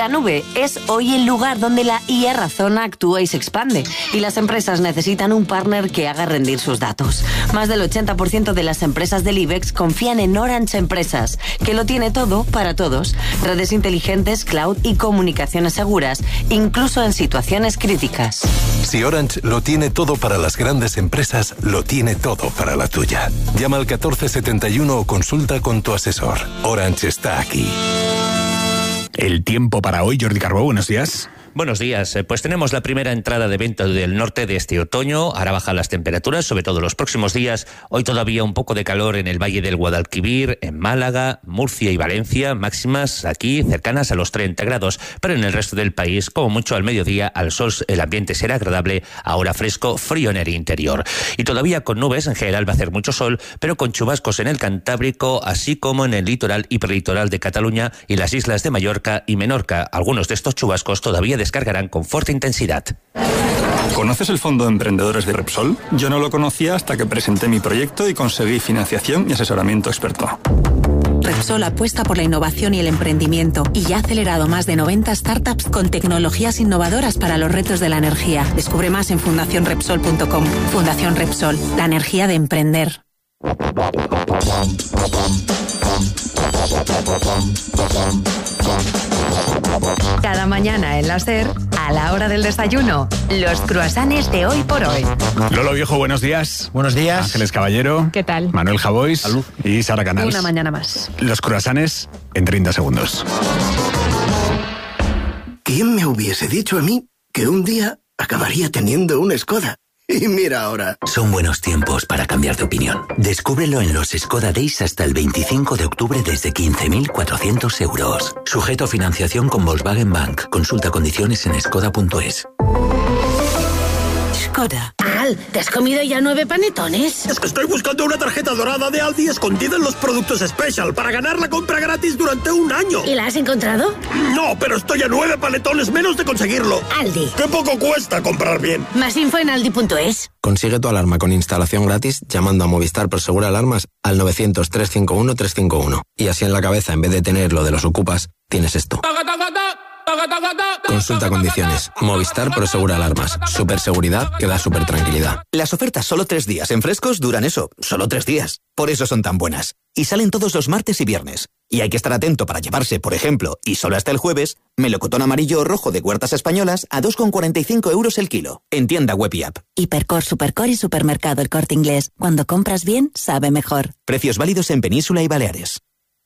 La nube es hoy el lugar donde la IA razona, actúa y se expande. Y las empresas necesitan un partner que haga rendir sus datos. Más del 80% de las empresas del IBEX confían en Orange Empresas, que lo tiene todo para todos. Redes inteligentes, cloud y comunicaciones seguras, incluso en situaciones críticas. Si Orange lo tiene todo para las grandes empresas, lo tiene todo para la tuya. Llama al 1471 o consulta con tu asesor. Orange está aquí. El tiempo para hoy, Jordi Carbó, buenos días. Buenos días. Pues tenemos la primera entrada de viento del norte de este otoño. Hará bajar las temperaturas, sobre todo los próximos días. Hoy todavía un poco de calor en el Valle del Guadalquivir, en Málaga, Murcia y Valencia. Máximas aquí cercanas a los 30 grados. Pero en el resto del país, como mucho al mediodía, al sol el ambiente será agradable. Ahora fresco, frío en el interior. Y todavía con nubes, en general va a hacer mucho sol, pero con chubascos en el Cantábrico, así como en el litoral y prelitoral de Cataluña y las islas de Mallorca y Menorca. Algunos de estos chubascos todavía descargarán con fuerte intensidad. ¿Conoces el Fondo de Emprendedores de Repsol? Yo no lo conocía hasta que presenté mi proyecto y conseguí financiación y asesoramiento experto. Repsol apuesta por la innovación y el emprendimiento y ya ha acelerado más de 90 startups con tecnologías innovadoras para los retos de la energía. Descubre más en fundacionrepsol.com. Fundación Repsol, la energía de emprender. Cada mañana en la SER, a la hora del desayuno, los croissants de Hoy por Hoy. Lolo Viejo, buenos días. Buenos días. Ángeles Caballero. ¿Qué tal? Manuel Javois. Salud. Y Sara Canals. Una mañana más. Los croissants en 30 segundos. ¿Quién me hubiese dicho a mí que un día acabaría teniendo un Skoda? Y mira ahora. Son buenos tiempos para cambiar de opinión. Descúbrelo en los Skoda Days hasta el 25 de octubre desde 15.400 euros. Sujeto a financiación con Volkswagen Bank. Consulta condiciones en skoda.es. Skoda. Al, ¿te has comido ya 9 panetones? Es que estoy buscando una tarjeta dorada de Aldi escondida en los productos Special para ganar la compra gratis durante un año. ¿Y la has encontrado? No, pero estoy a 9 panetones menos de conseguirlo. Aldi. ¡Qué poco cuesta comprar bien! Más info en aldi.es. Consigue tu alarma con instalación gratis llamando a Movistar Prosegur Alarmas al 900-351-351. Y así en la cabeza, en vez de tener lo de los ocupas, tienes esto. Consulta condiciones. Movistar Prosegur Alarmas. Superseguridad que da super tranquilidad. Las ofertas solo 3 días en Frescos duran eso, solo 3 días. Por eso son tan buenas. Y salen todos los martes y viernes. Y hay que estar atento para llevarse, por ejemplo, y solo hasta el jueves, melocotón amarillo o rojo de Huertas Españolas a 2,45 euros el kilo. En tienda web y app. Hipercor, Supercor y Supermercado El Corte Inglés. Cuando compras bien, sabe mejor. Precios válidos en Península y Baleares.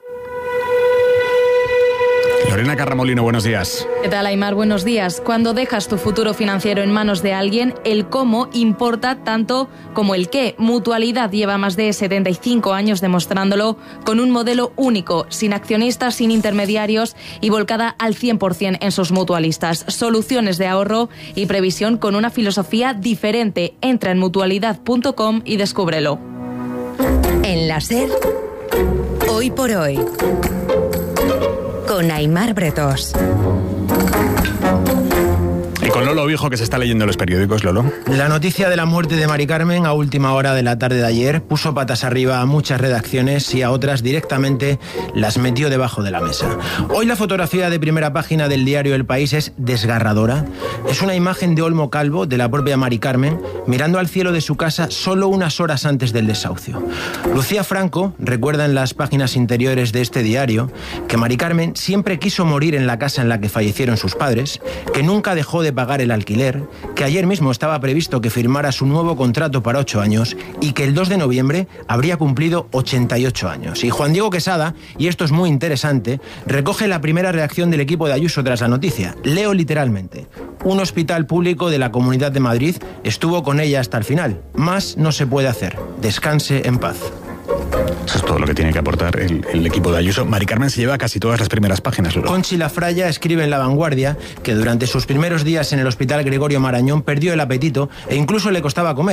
Lorena Carramolino, buenos días. ¿Qué tal, Aymar? Buenos días. Cuando dejas tu futuro financiero en manos de alguien, el cómo importa tanto como el qué. Mutualidad lleva más de 75 años demostrándolo con un modelo único, sin accionistas, sin intermediarios y volcada al 100% en sus mutualistas. Soluciones de ahorro y previsión con una filosofía diferente. Entra en mutualidad.com y descúbrelo. En la SER, Hoy por Hoy, con Aymar Bretos. Y con Lolo Viejo, que se está leyendo los periódicos, Lolo. La noticia de la muerte de Mari Carmen a última hora de la tarde de ayer puso patas arriba a muchas redacciones y a otras directamente las metió debajo de la mesa. Hoy la fotografía de primera página del diario El País es desgarradora. Es una imagen de Olmo Calvo, de la propia Mari Carmen, mirando al cielo de su casa solo unas horas antes del desahucio. Lucía Franco recuerda en las páginas interiores de este diario que Mari Carmen siempre quiso morir en la casa en la que fallecieron sus padres, que nunca dejó de pagar el alquiler, que ayer mismo estaba previsto que firmara su nuevo contrato para 8 años y que el 2 de noviembre habría cumplido 88 años. Y Juan Diego Quesada, y esto es muy interesante, recoge la primera reacción del equipo de Ayuso tras la noticia. Leo literalmente: un hospital público de la Comunidad de Madrid estuvo con ella hasta el final. Más no se puede hacer. Descanse en paz. Eso es todo lo que tiene que aportar el equipo de Ayuso. Mari Carmen se lleva casi todas las primeras páginas, Lolo. Conchi Lafraya escribe en La Vanguardia que durante sus primeros días en el Hospital Gregorio Marañón perdió el apetito e incluso le costaba comer.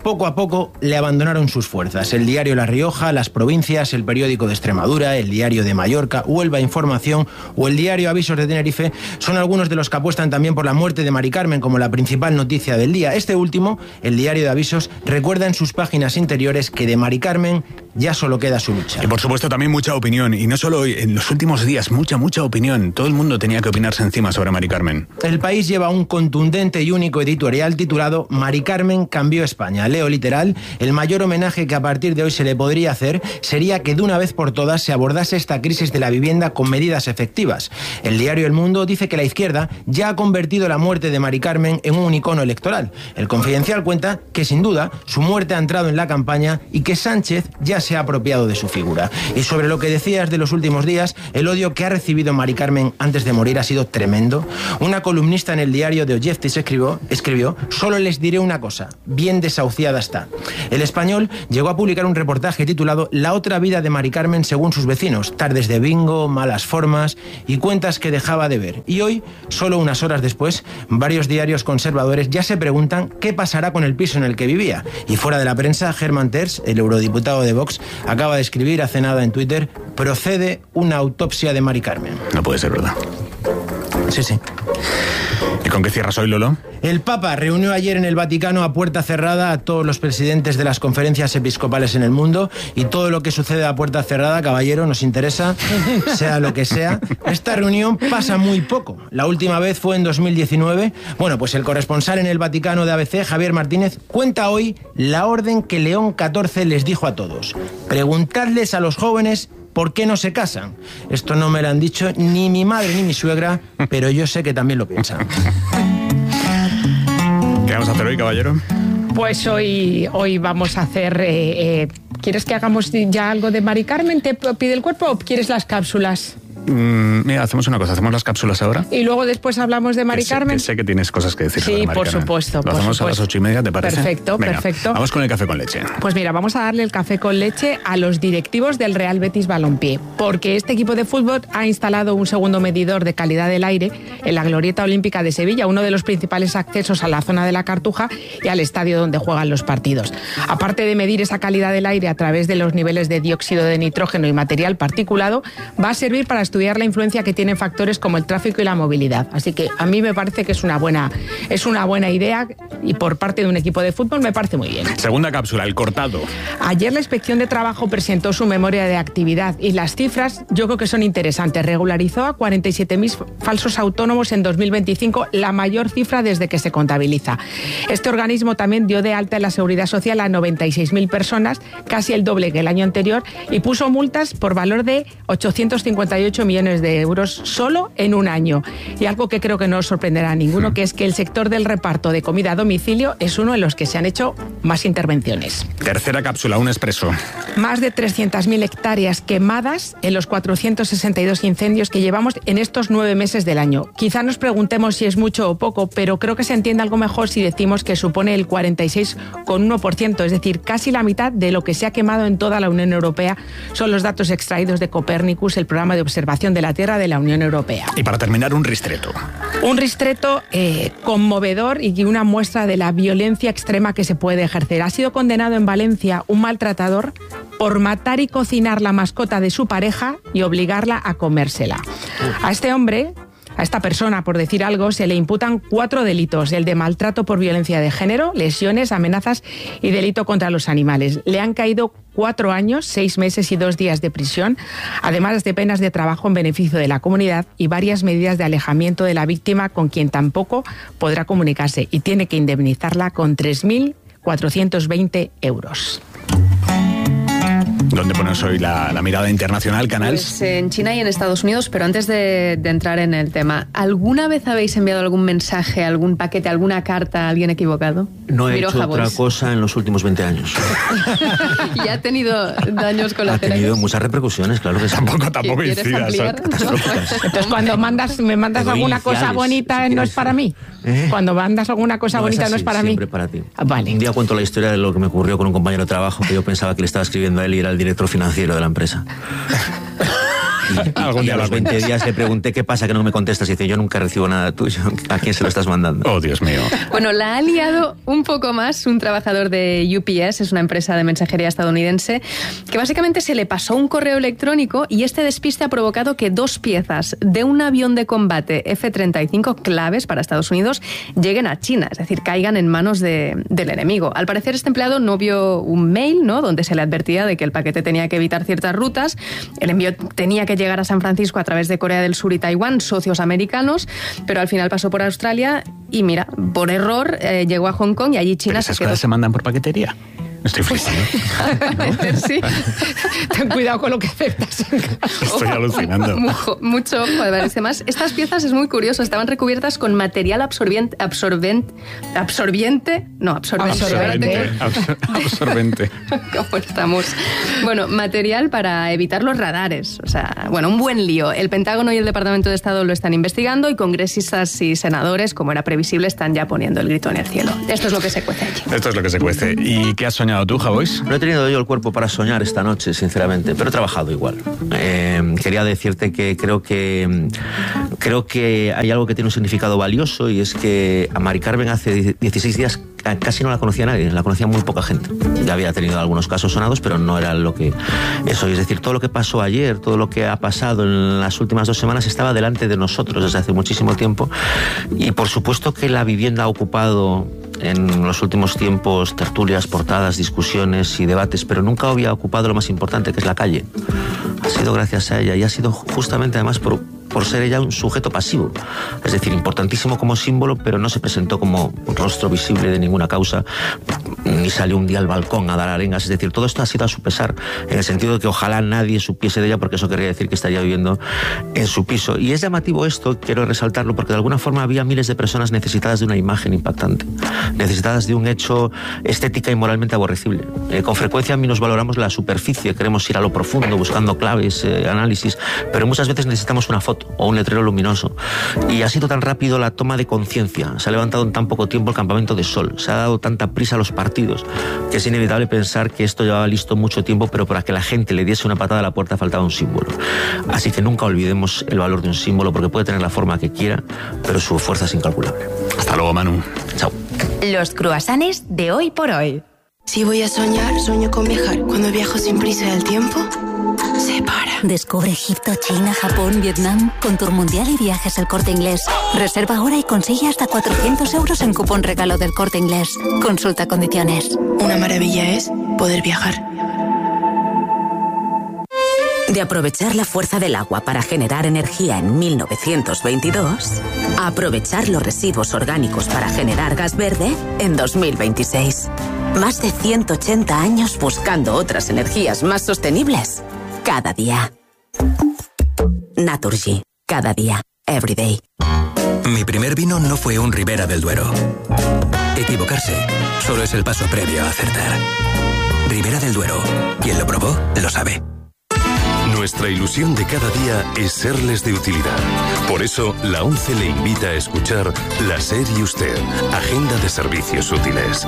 poco a poco le abandonaron sus fuerzas. El diario La Rioja, Las Provincias, el periódico de Extremadura, el diario de Mallorca, Huelva Información o el diario Avisos de Tenerife son algunos de los que apuestan también por la muerte de Mari Carmen como la principal noticia del día. Este último, el diario de Avisos, recuerda en sus páginas interiores que de Mari Carmen ya solo queda su lucha. Y por supuesto también mucha opinión, y no solo hoy, en los últimos días, mucha opinión. Todo el mundo tenía que opinarse encima sobre Mari Carmen. El País lleva un contundente y único editorial titulado Mari Carmen cambió España. Leo literal: el mayor homenaje que a partir de hoy se le podría hacer sería que de una vez por todas se abordase esta crisis de la vivienda con medidas efectivas. El diario El Mundo dice que la izquierda ya ha convertido la muerte de Mari Carmen en un icono electoral. El Confidencial cuenta que sin duda su muerte ha entrado en la campaña y que Sánchez ya se ha apropiado de su figura. Y sobre lo que decías de los últimos días, el odio que ha recibido Mari Carmen antes de morir ha sido tremendo. Una columnista en el diario The Objective escribió: solo les diré una cosa, bien desahuciada está. El Español llegó a publicar un reportaje titulado La otra vida de Mari Carmen según sus vecinos, tardes de bingo, malas formas y cuentas que dejaba de ver. Y hoy, solo unas horas después, varios diarios conservadores ya se preguntan qué pasará con el piso en el que vivía. Y fuera de la prensa, Germán Terç, el eurodiputado de Vox, acaba de escribir hace nada en Twitter: procede una autopsia de Mari Carmen. No puede ser verdad. Sí. ¿Y con qué cierras hoy, Lolo? El Papa reunió ayer en el Vaticano a puerta cerrada a todos los presidentes de las conferencias episcopales en el mundo, y todo lo que sucede a puerta cerrada, caballero, nos interesa, sea lo que sea. Esta reunión pasa muy poco. La última vez fue en 2019. Bueno, pues el corresponsal en el Vaticano de ABC, Javier Martínez, cuenta hoy la orden que León XIV les dijo a todos: preguntadles a los jóvenes ¿por qué no se casan? Esto no me lo han dicho ni mi madre ni mi suegra, pero yo sé que también lo piensan. ¿Qué vamos a hacer hoy, caballero? Pues hoy vamos a hacer... ¿Quieres que hagamos ya algo de Mari Carmen? ¿Te pide el cuerpo o quieres las cápsulas? Mira, hacemos una cosa, hacemos las cápsulas ahora. Y luego después hablamos de Mari Carmen. Sé que tienes cosas que decir. Sí, sobre Mari por Carmen. supuesto. Lo hacemos a las 8:30, ¿te parece? Perfecto, Venga, perfecto. Vamos con el café con leche. Pues mira, vamos a darle el café con leche a los directivos del Real Betis Balompié, porque este equipo de fútbol ha instalado un segundo medidor de calidad del aire en la Glorieta Olímpica de Sevilla, uno de los principales accesos a la zona de la Cartuja y al estadio donde juegan los partidos. Aparte de medir esa calidad del aire a través de los niveles de dióxido de nitrógeno y material particulado, va a servir para estudiar la influencia que tienen factores como el tráfico y la movilidad. Así que a mí me parece que es una buena idea, y por parte de un equipo de fútbol me parece muy bien. Segunda cápsula, el cortado. Ayer la Inspección de Trabajo presentó su memoria de actividad y las cifras yo creo que son interesantes. Regularizó a 47.000 falsos autónomos en 2025, la mayor cifra desde que se contabiliza. Este organismo también dio de alta en la Seguridad Social a 96.000 personas, casi el doble que el año anterior, y puso multas por valor de 858 millones de euros solo en un año. Y algo que creo que no os sorprenderá a ninguno, que es que el sector del reparto de comida a domicilio es uno en los que se han hecho más intervenciones. Tercera cápsula, un expreso. Más de 300.000 hectáreas quemadas en los 462 incendios que llevamos en estos 9 meses del año. Quizá nos preguntemos si es mucho o poco, pero creo que se entiende algo mejor si decimos que supone el 46,1%, es decir, casi la mitad de lo que se ha quemado en toda la Unión Europea. Son los datos extraídos de Copernicus, el programa de observación de la Tierra de la Unión Europea. Y para terminar, un ristreto. Un ristreto conmovedor y una muestra de la violencia extrema que se puede ejercer. Ha sido condenado en Valencia un maltratador por matar y cocinar la mascota de su pareja y obligarla a comérsela. A este hombre, a esta persona, por decir algo, se le imputan 4 delitos: el de maltrato por violencia de género, lesiones, amenazas y delito contra los animales. Le han caído 4 años, 6 meses y 2 días de prisión, además de penas de trabajo en beneficio de la comunidad y varias medidas de alejamiento de la víctima, con quien tampoco podrá comunicarse, y tiene que indemnizarla con 3.420 euros. ¿Dónde pones hoy la mirada internacional, Canals? Pues en China y en Estados Unidos, pero antes de entrar en el tema, ¿alguna vez habéis enviado algún mensaje, algún paquete, alguna carta a alguien equivocado? No he hecho otra cosa en los últimos 20 años. ¿Y ha tenido daños colaterales? Ha tenido muchas repercusiones, claro que sí. Tampoco incidas. Entonces, cuando me mandas alguna cosa bonita, no es para mí. Cuando mandas alguna cosa bonita, no es para mí. Siempre para ti. Vale. Un día cuento la historia de lo que me ocurrió con un compañero de trabajo que yo pensaba que le estaba escribiendo a él y era el director financiero de la empresa. Algún día a los 20 días le pregunté qué pasa que no me contestas y dice, yo nunca recibo nada tuyo. ¿A quién se lo estás mandando? Oh, Dios mío. Bueno, la ha liado un poco más un trabajador de UPS, es una empresa de mensajería estadounidense, que básicamente se le pasó un correo electrónico y este despiste ha provocado que 2 piezas de un avión de combate F-35 claves para Estados Unidos lleguen a China, es decir, caigan en manos del enemigo. Al parecer este empleado no vio un mail, ¿no?, donde se le advertía de que el paquete tenía que evitar ciertas rutas. El envío tenía que llegar a San Francisco a través de Corea del Sur y Taiwán, socios americanos, pero al final pasó por Australia y mira, por error llegó a Hong Kong y allí China se quedó. ¿Esas cosas se mandan por paquetería? Estoy flipando. Sí. Ten cuidado con lo que aceptas. Estoy alucinando. Mucho, además, estas piezas es muy curioso, estaban recubiertas con material absorbente. ¿Cómo estamos? Bueno, material para evitar los radares. O sea, bueno, un buen lío. El Pentágono y el Departamento de Estado lo están investigando y congresistas y senadores, como era previsible, están ya poniendo el grito en el cielo. Esto es lo que se cuece allí. Esto es lo que se cuece. ¿Y qué has soñado tú, Javois? No he tenido yo el cuerpo para soñar esta noche, sinceramente, pero he trabajado igual. Quería decirte que creo que hay algo que tiene un significado valioso y es que a Mari Carmen hace 16 días casi no la conocía nadie, la conocía muy poca gente. Ya había tenido algunos casos sonados, pero no era lo que eso. Es decir, todo lo que pasó ayer, todo lo que ha pasado en las últimas 2 semanas estaba delante de nosotros desde hace muchísimo tiempo y por supuesto que la vivienda ha ocupado en los últimos tiempos tertulias, portadas, discusiones y debates, pero nunca había ocupado lo más importante, que es la calle. Ha sido gracias a ella y ha sido justamente además por ser ella un sujeto pasivo, es decir, importantísimo como símbolo, pero no se presentó como un rostro visible de ninguna causa, ni salió un día al balcón a dar arengas, es decir, todo esto ha sido a su pesar, en el sentido de que ojalá nadie supiese de ella, porque eso querría decir que estaría viviendo en su piso. Y es llamativo esto, quiero resaltarlo, porque de alguna forma había miles de personas necesitadas de una imagen impactante, necesitadas de un hecho estética y moralmente aborrecible. Con frecuencia minusvaloramos la superficie, queremos ir a lo profundo, buscando claves, análisis, pero muchas veces necesitamos una foto o un letrero luminoso. Y ha sido tan rápido la toma de conciencia, se ha levantado en tan poco tiempo el campamento de sol, se ha dado tanta prisa a los partidos, que es inevitable pensar que esto llevaba listo mucho tiempo, pero para que la gente le diese una patada a la puerta faltaba un símbolo. Así que nunca olvidemos el valor de un símbolo, porque puede tener la forma que quiera, pero su fuerza es incalculable. Hasta luego, Manu. Chao. Los cruasanes de hoy por hoy. Si voy a soñar, sueño con viajar. Cuando viajo sin prisa y el tiempo se para. Descubre Egipto, China, Japón, Vietnam con Tour Mundial y Viajes El Corte Inglés. Reserva ahora y consigue hasta 400 euros en cupón regalo del Corte Inglés. Consulta condiciones. Una maravilla es poder viajar. De aprovechar la fuerza del agua para generar energía en 1922, a aprovechar los residuos orgánicos para generar gas verde en 2026. Más de 180 años buscando otras energías más sostenibles. Cada día. Naturgy. Cada día. Every day. Mi primer vino no fue un Ribera del Duero. Equivocarse solo es el paso previo a acertar. Ribera del Duero. Quien lo probó, lo sabe. Nuestra ilusión de cada día es serles de utilidad. Por eso, la ONCE le invita a escuchar La SER y Usted, Agenda de Servicios Útiles.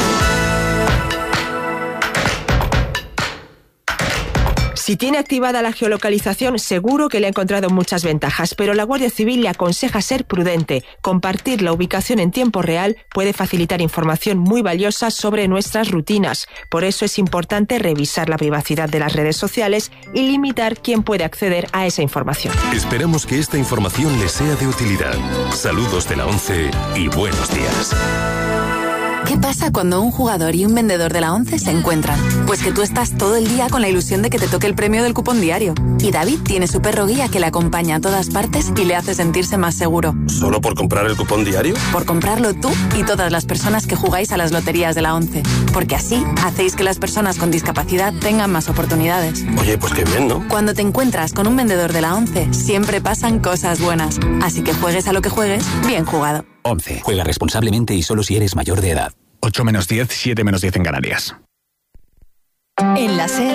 Si tiene activada la geolocalización, seguro que le ha encontrado muchas ventajas, pero la Guardia Civil le aconseja ser prudente. Compartir la ubicación en tiempo real puede facilitar información muy valiosa sobre nuestras rutinas. Por eso es importante revisar la privacidad de las redes sociales y limitar quién puede acceder a esa información. Esperamos que esta información le sea de utilidad. Saludos de la ONCE y buenos días. ¿Qué pasa cuando un jugador y un vendedor de la ONCE se encuentran? Pues que tú estás todo el día con la ilusión de que te toque el premio del cupón diario. Y David tiene su perro guía que le acompaña a todas partes y le hace sentirse más seguro. ¿Solo por comprar el cupón diario? Por comprarlo tú y todas las personas que jugáis a las loterías de la ONCE. Porque así hacéis que las personas con discapacidad tengan más oportunidades. Oye, pues qué bien, ¿no? Cuando te encuentras con un vendedor de la ONCE, siempre pasan cosas buenas. Así que juegues a lo que juegues, bien jugado. 11. Juega responsablemente y solo si eres mayor de edad. 8 menos 10, 7 menos 10 en Canarias. En la SER,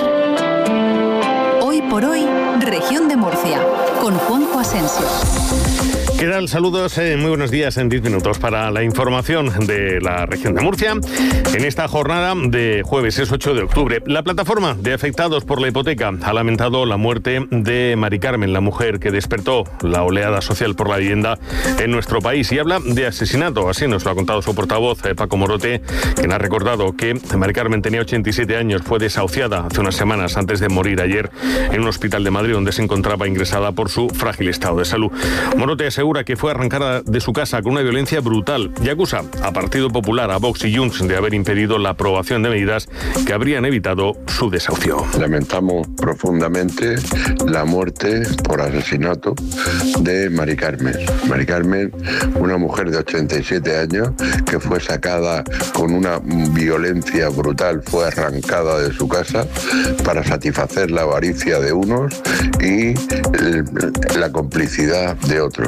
hoy por hoy, Región de Murcia, con Juanjo Asensio. ¿Qué tal? Saludos, muy buenos días en 10 minutos para la información de la región de Murcia. En esta jornada de jueves, es 8 de octubre, la plataforma de afectados por la hipoteca ha lamentado la muerte de Mari Carmen, la mujer que despertó la oleada social por la vivienda en nuestro país, y habla de asesinato. Así nos lo ha contado su portavoz, Paco Morote, quien ha recordado que Mari Carmen tenía 87 años, fue desahuciada hace unas semanas antes de morir ayer en un hospital de Madrid donde se encontraba ingresada por su frágil estado de salud. Morote asegura que fue arrancada de su casa con una violencia brutal y acusa a Partido Popular, a Vox y Junts de haber impedido la aprobación de medidas que habrían evitado su desahucio. Lamentamos profundamente la muerte por asesinato de Mari Carmen. Mari Carmen, una mujer de 87 años que fue sacada con una violencia brutal, fue arrancada de su casa para satisfacer la avaricia de unos y la complicidad de otros.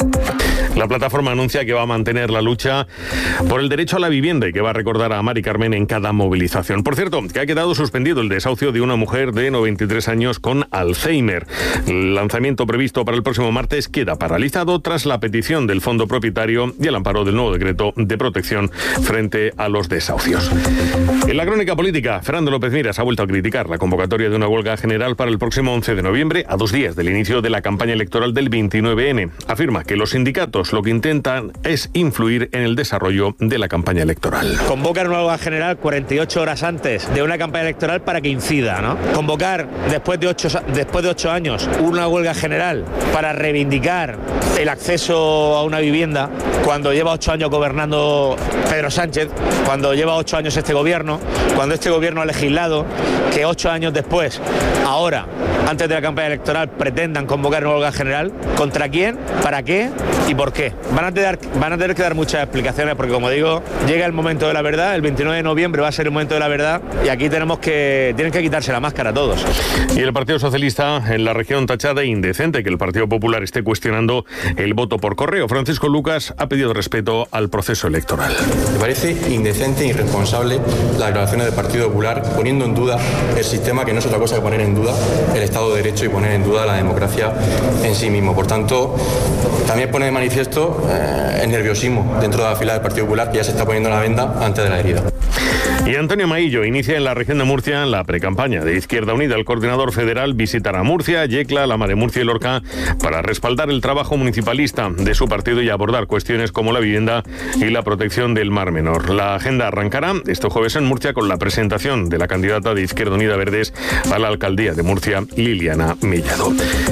La plataforma anuncia que va a mantener la lucha por el derecho a la vivienda y que va a recordar a Mari Carmen en cada movilización. Por cierto, que ha quedado suspendido el desahucio de una mujer de 93 años con Alzheimer. El lanzamiento previsto para el próximo martes queda paralizado tras la petición del fondo propietario y el amparo del nuevo decreto de protección frente a los desahucios. En la crónica política, Fernando López Miras ha vuelto a criticar la convocatoria de una huelga general para el próximo 11 de noviembre, a 2 días del inicio de la campaña electoral del 29N. Afirma que los sindicatos lo que intentan es influir en el desarrollo de la campaña electoral. Convocar una huelga general 48 horas antes de una campaña electoral para que incida, ¿no? Convocar después de 8 años una huelga general para reivindicar el acceso a una vivienda cuando lleva 8 años gobernando Pedro Sánchez, cuando lleva 8 años este gobierno, cuando este gobierno ha legislado que 8 años después, ahora, antes de la campaña electoral, pretendan convocar una huelga general. ¿Contra quién? ¿Para qué? ¿Y por qué? Van a tener que dar muchas explicaciones porque, como digo, llega el momento de la verdad. El 29 de noviembre va a ser el momento de la verdad y aquí tienen que quitarse la máscara todos. Y el Partido Socialista en la región tacha de indecente que el Partido Popular esté cuestionando el voto por correo. Francisco Lucas ha pedido respeto al proceso electoral. Me parece indecente e irresponsable las declaraciones del Partido Popular poniendo en duda el sistema, que no es otra cosa que poner en duda el Estado de Derecho y poner en duda la democracia en sí mismo. Por tanto, también pone de manifiesto el nerviosismo dentro de la fila del Partido Popular, que ya se está poniendo la venda antes de la herida. Y Antonio Maillo inicia en la región de Murcia la precampaña de Izquierda Unida. El coordinador federal visitará Murcia, Yecla, La Mar de Murcia y Lorca para respaldar el trabajo municipalista de su partido y abordar cuestiones como la vivienda y la protección del Mar Menor. La agenda arrancará este jueves en Murcia con la presentación de la candidata de Izquierda Unida Verdes a la alcaldía de Murcia, Liliana Mellado.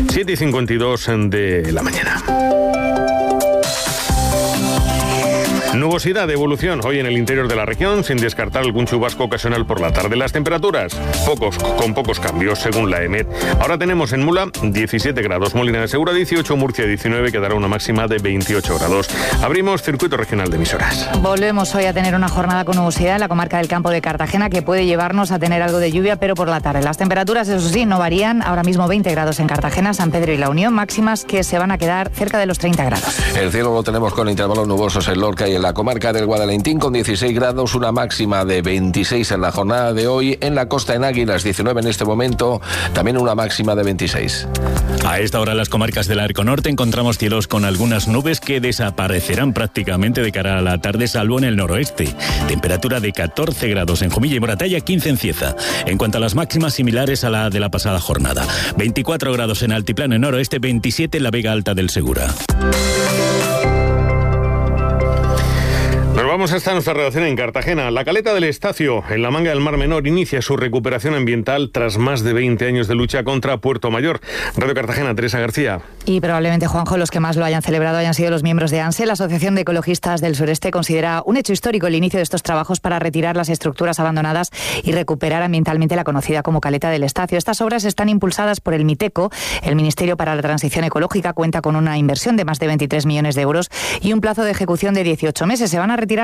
7:52 de la mañana. Nubosidad de evolución hoy en el interior de la región, sin descartar algún chubasco ocasional por la tarde. Las temperaturas, con pocos cambios, según la EMET. Ahora tenemos en Mula 17 grados, Molina de Segura 18, Murcia 19, que dará una máxima de 28 grados. Abrimos circuito regional de emisoras. Volvemos hoy a tener una jornada con nubosidad en la comarca del Campo de Cartagena, que puede llevarnos a tener algo de lluvia, pero por la tarde. Las temperaturas, eso sí, no varían. Ahora mismo 20 grados en Cartagena, San Pedro y La Unión, máximas que se van a quedar cerca de los 30 grados. El cielo lo tenemos con intervalos nubosos en Lorca y en la comarca del Guadalentín con 16 grados, una máxima de 26 en la jornada de hoy. En la costa en Águilas 19 en este momento, también una máxima de 26. A esta hora en las comarcas del Arco Norte encontramos cielos con algunas nubes que desaparecerán prácticamente de cara a la tarde, salvo en el noroeste. Temperatura de 14 grados en Jumilla y Moratalla, 15 en Cieza. En cuanto a las máximas, similares a la de la pasada jornada. 24 grados en Altiplano en noroeste, 27 en la Vega Alta del Segura. Nos vamos hasta nuestra redacción en Cartagena. La caleta del Estacio, en la Manga del Mar Menor, inicia su recuperación ambiental tras más de 20 años de lucha contra Puerto Mayor. Radio Cartagena, Teresa García. Y probablemente, Juanjo, los que más lo hayan celebrado hayan sido los miembros de ANSE. La Asociación de Ecologistas del Sureste considera un hecho histórico el inicio de estos trabajos para retirar las estructuras abandonadas y recuperar ambientalmente la conocida como caleta del Estacio. Estas obras están impulsadas por el MITECO. El Ministerio para la Transición Ecológica cuenta con una inversión de más de 23 millones de euros y un plazo de ejecución de 18 meses. Se van a retirar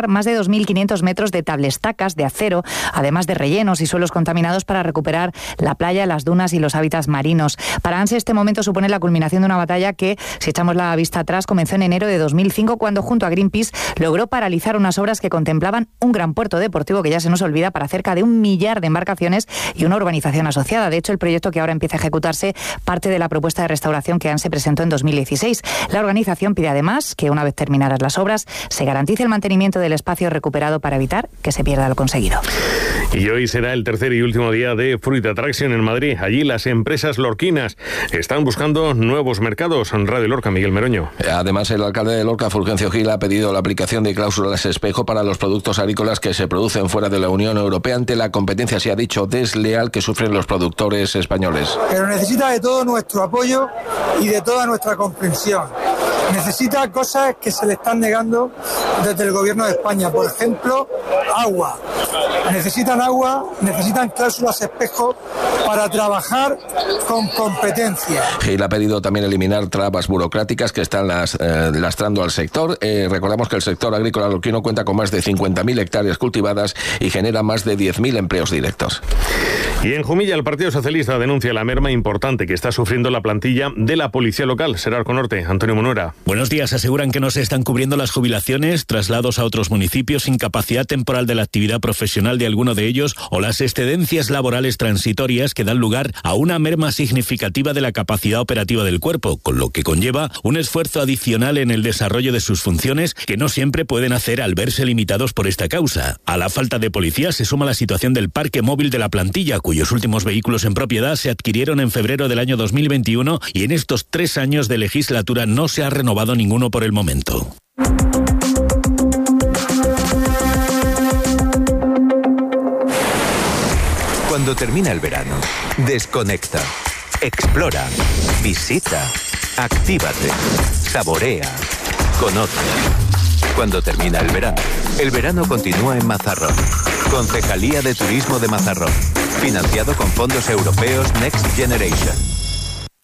más de 2.500 metros de tablestacas de acero, además de rellenos y suelos contaminados para recuperar la playa, las dunas y los hábitats marinos. Para ANSE este momento supone la culminación de una batalla que, si echamos la vista atrás, comenzó en enero de 2005 cuando junto a Greenpeace logró paralizar unas obras que contemplaban un gran puerto deportivo que ya se nos olvida para cerca de 1 millar de embarcaciones y una urbanización asociada. De hecho, el proyecto que ahora empieza a ejecutarse parte de la propuesta de restauración que ANSE presentó en 2016. La organización pide además que una vez terminadas las obras se garantice el mantenimiento del espacio recuperado para evitar que se pierda lo conseguido. Y hoy será el tercer y último día de Fruit Attraction en Madrid. Allí las empresas lorquinas están buscando nuevos mercados. En Radio Lorca, Miguel Meroño. Además, el alcalde de Lorca, Fulgencio Gil, ha pedido la aplicación de cláusulas espejo para los productos agrícolas que se producen fuera de la Unión Europea ante la competencia, se ha dicho, desleal que sufren los productores españoles. Pero necesita de todo nuestro apoyo y de toda nuestra comprensión. Necesita cosas que se le están negando desde el gobierno de España. Por ejemplo, agua. Necesitan agua, necesitan cláusulas espejo para trabajar con competencia. Gil ha pedido también eliminar trabas burocráticas que están lastrando al sector. Recordamos que el sector agrícola lorquino cuenta con más de 50.000 hectáreas cultivadas y genera más de 10.000 empleos directos. Y en Jumilla, el Partido Socialista denuncia la merma importante que está sufriendo la plantilla de la policía local. Serarco Norte, Antonio Monuera. Buenos días. Aseguran que no se están cubriendo las jubilaciones, traslados a otros municipios, incapacidad temporal de la actividad profesional de alguno de ellos o las excedencias laborales transitorias que dan lugar a una merma significativa de la capacidad operativa del cuerpo, con lo que conlleva un esfuerzo adicional en el desarrollo de sus funciones que no siempre pueden hacer al verse limitados por esta causa. A la falta de policía se suma la situación del parque móvil de la plantilla, cuyos últimos vehículos en propiedad se adquirieron en febrero del año 2021 y en estos 3 años de legislatura no se ha renovado ninguno por el momento. Cuando termina el verano, desconecta, explora, visita, actívate, saborea, conoce. Cuando termina el verano continúa en Mazarrón. Concejalía de Turismo de Mazarrón. Financiado con fondos europeos Next Generation.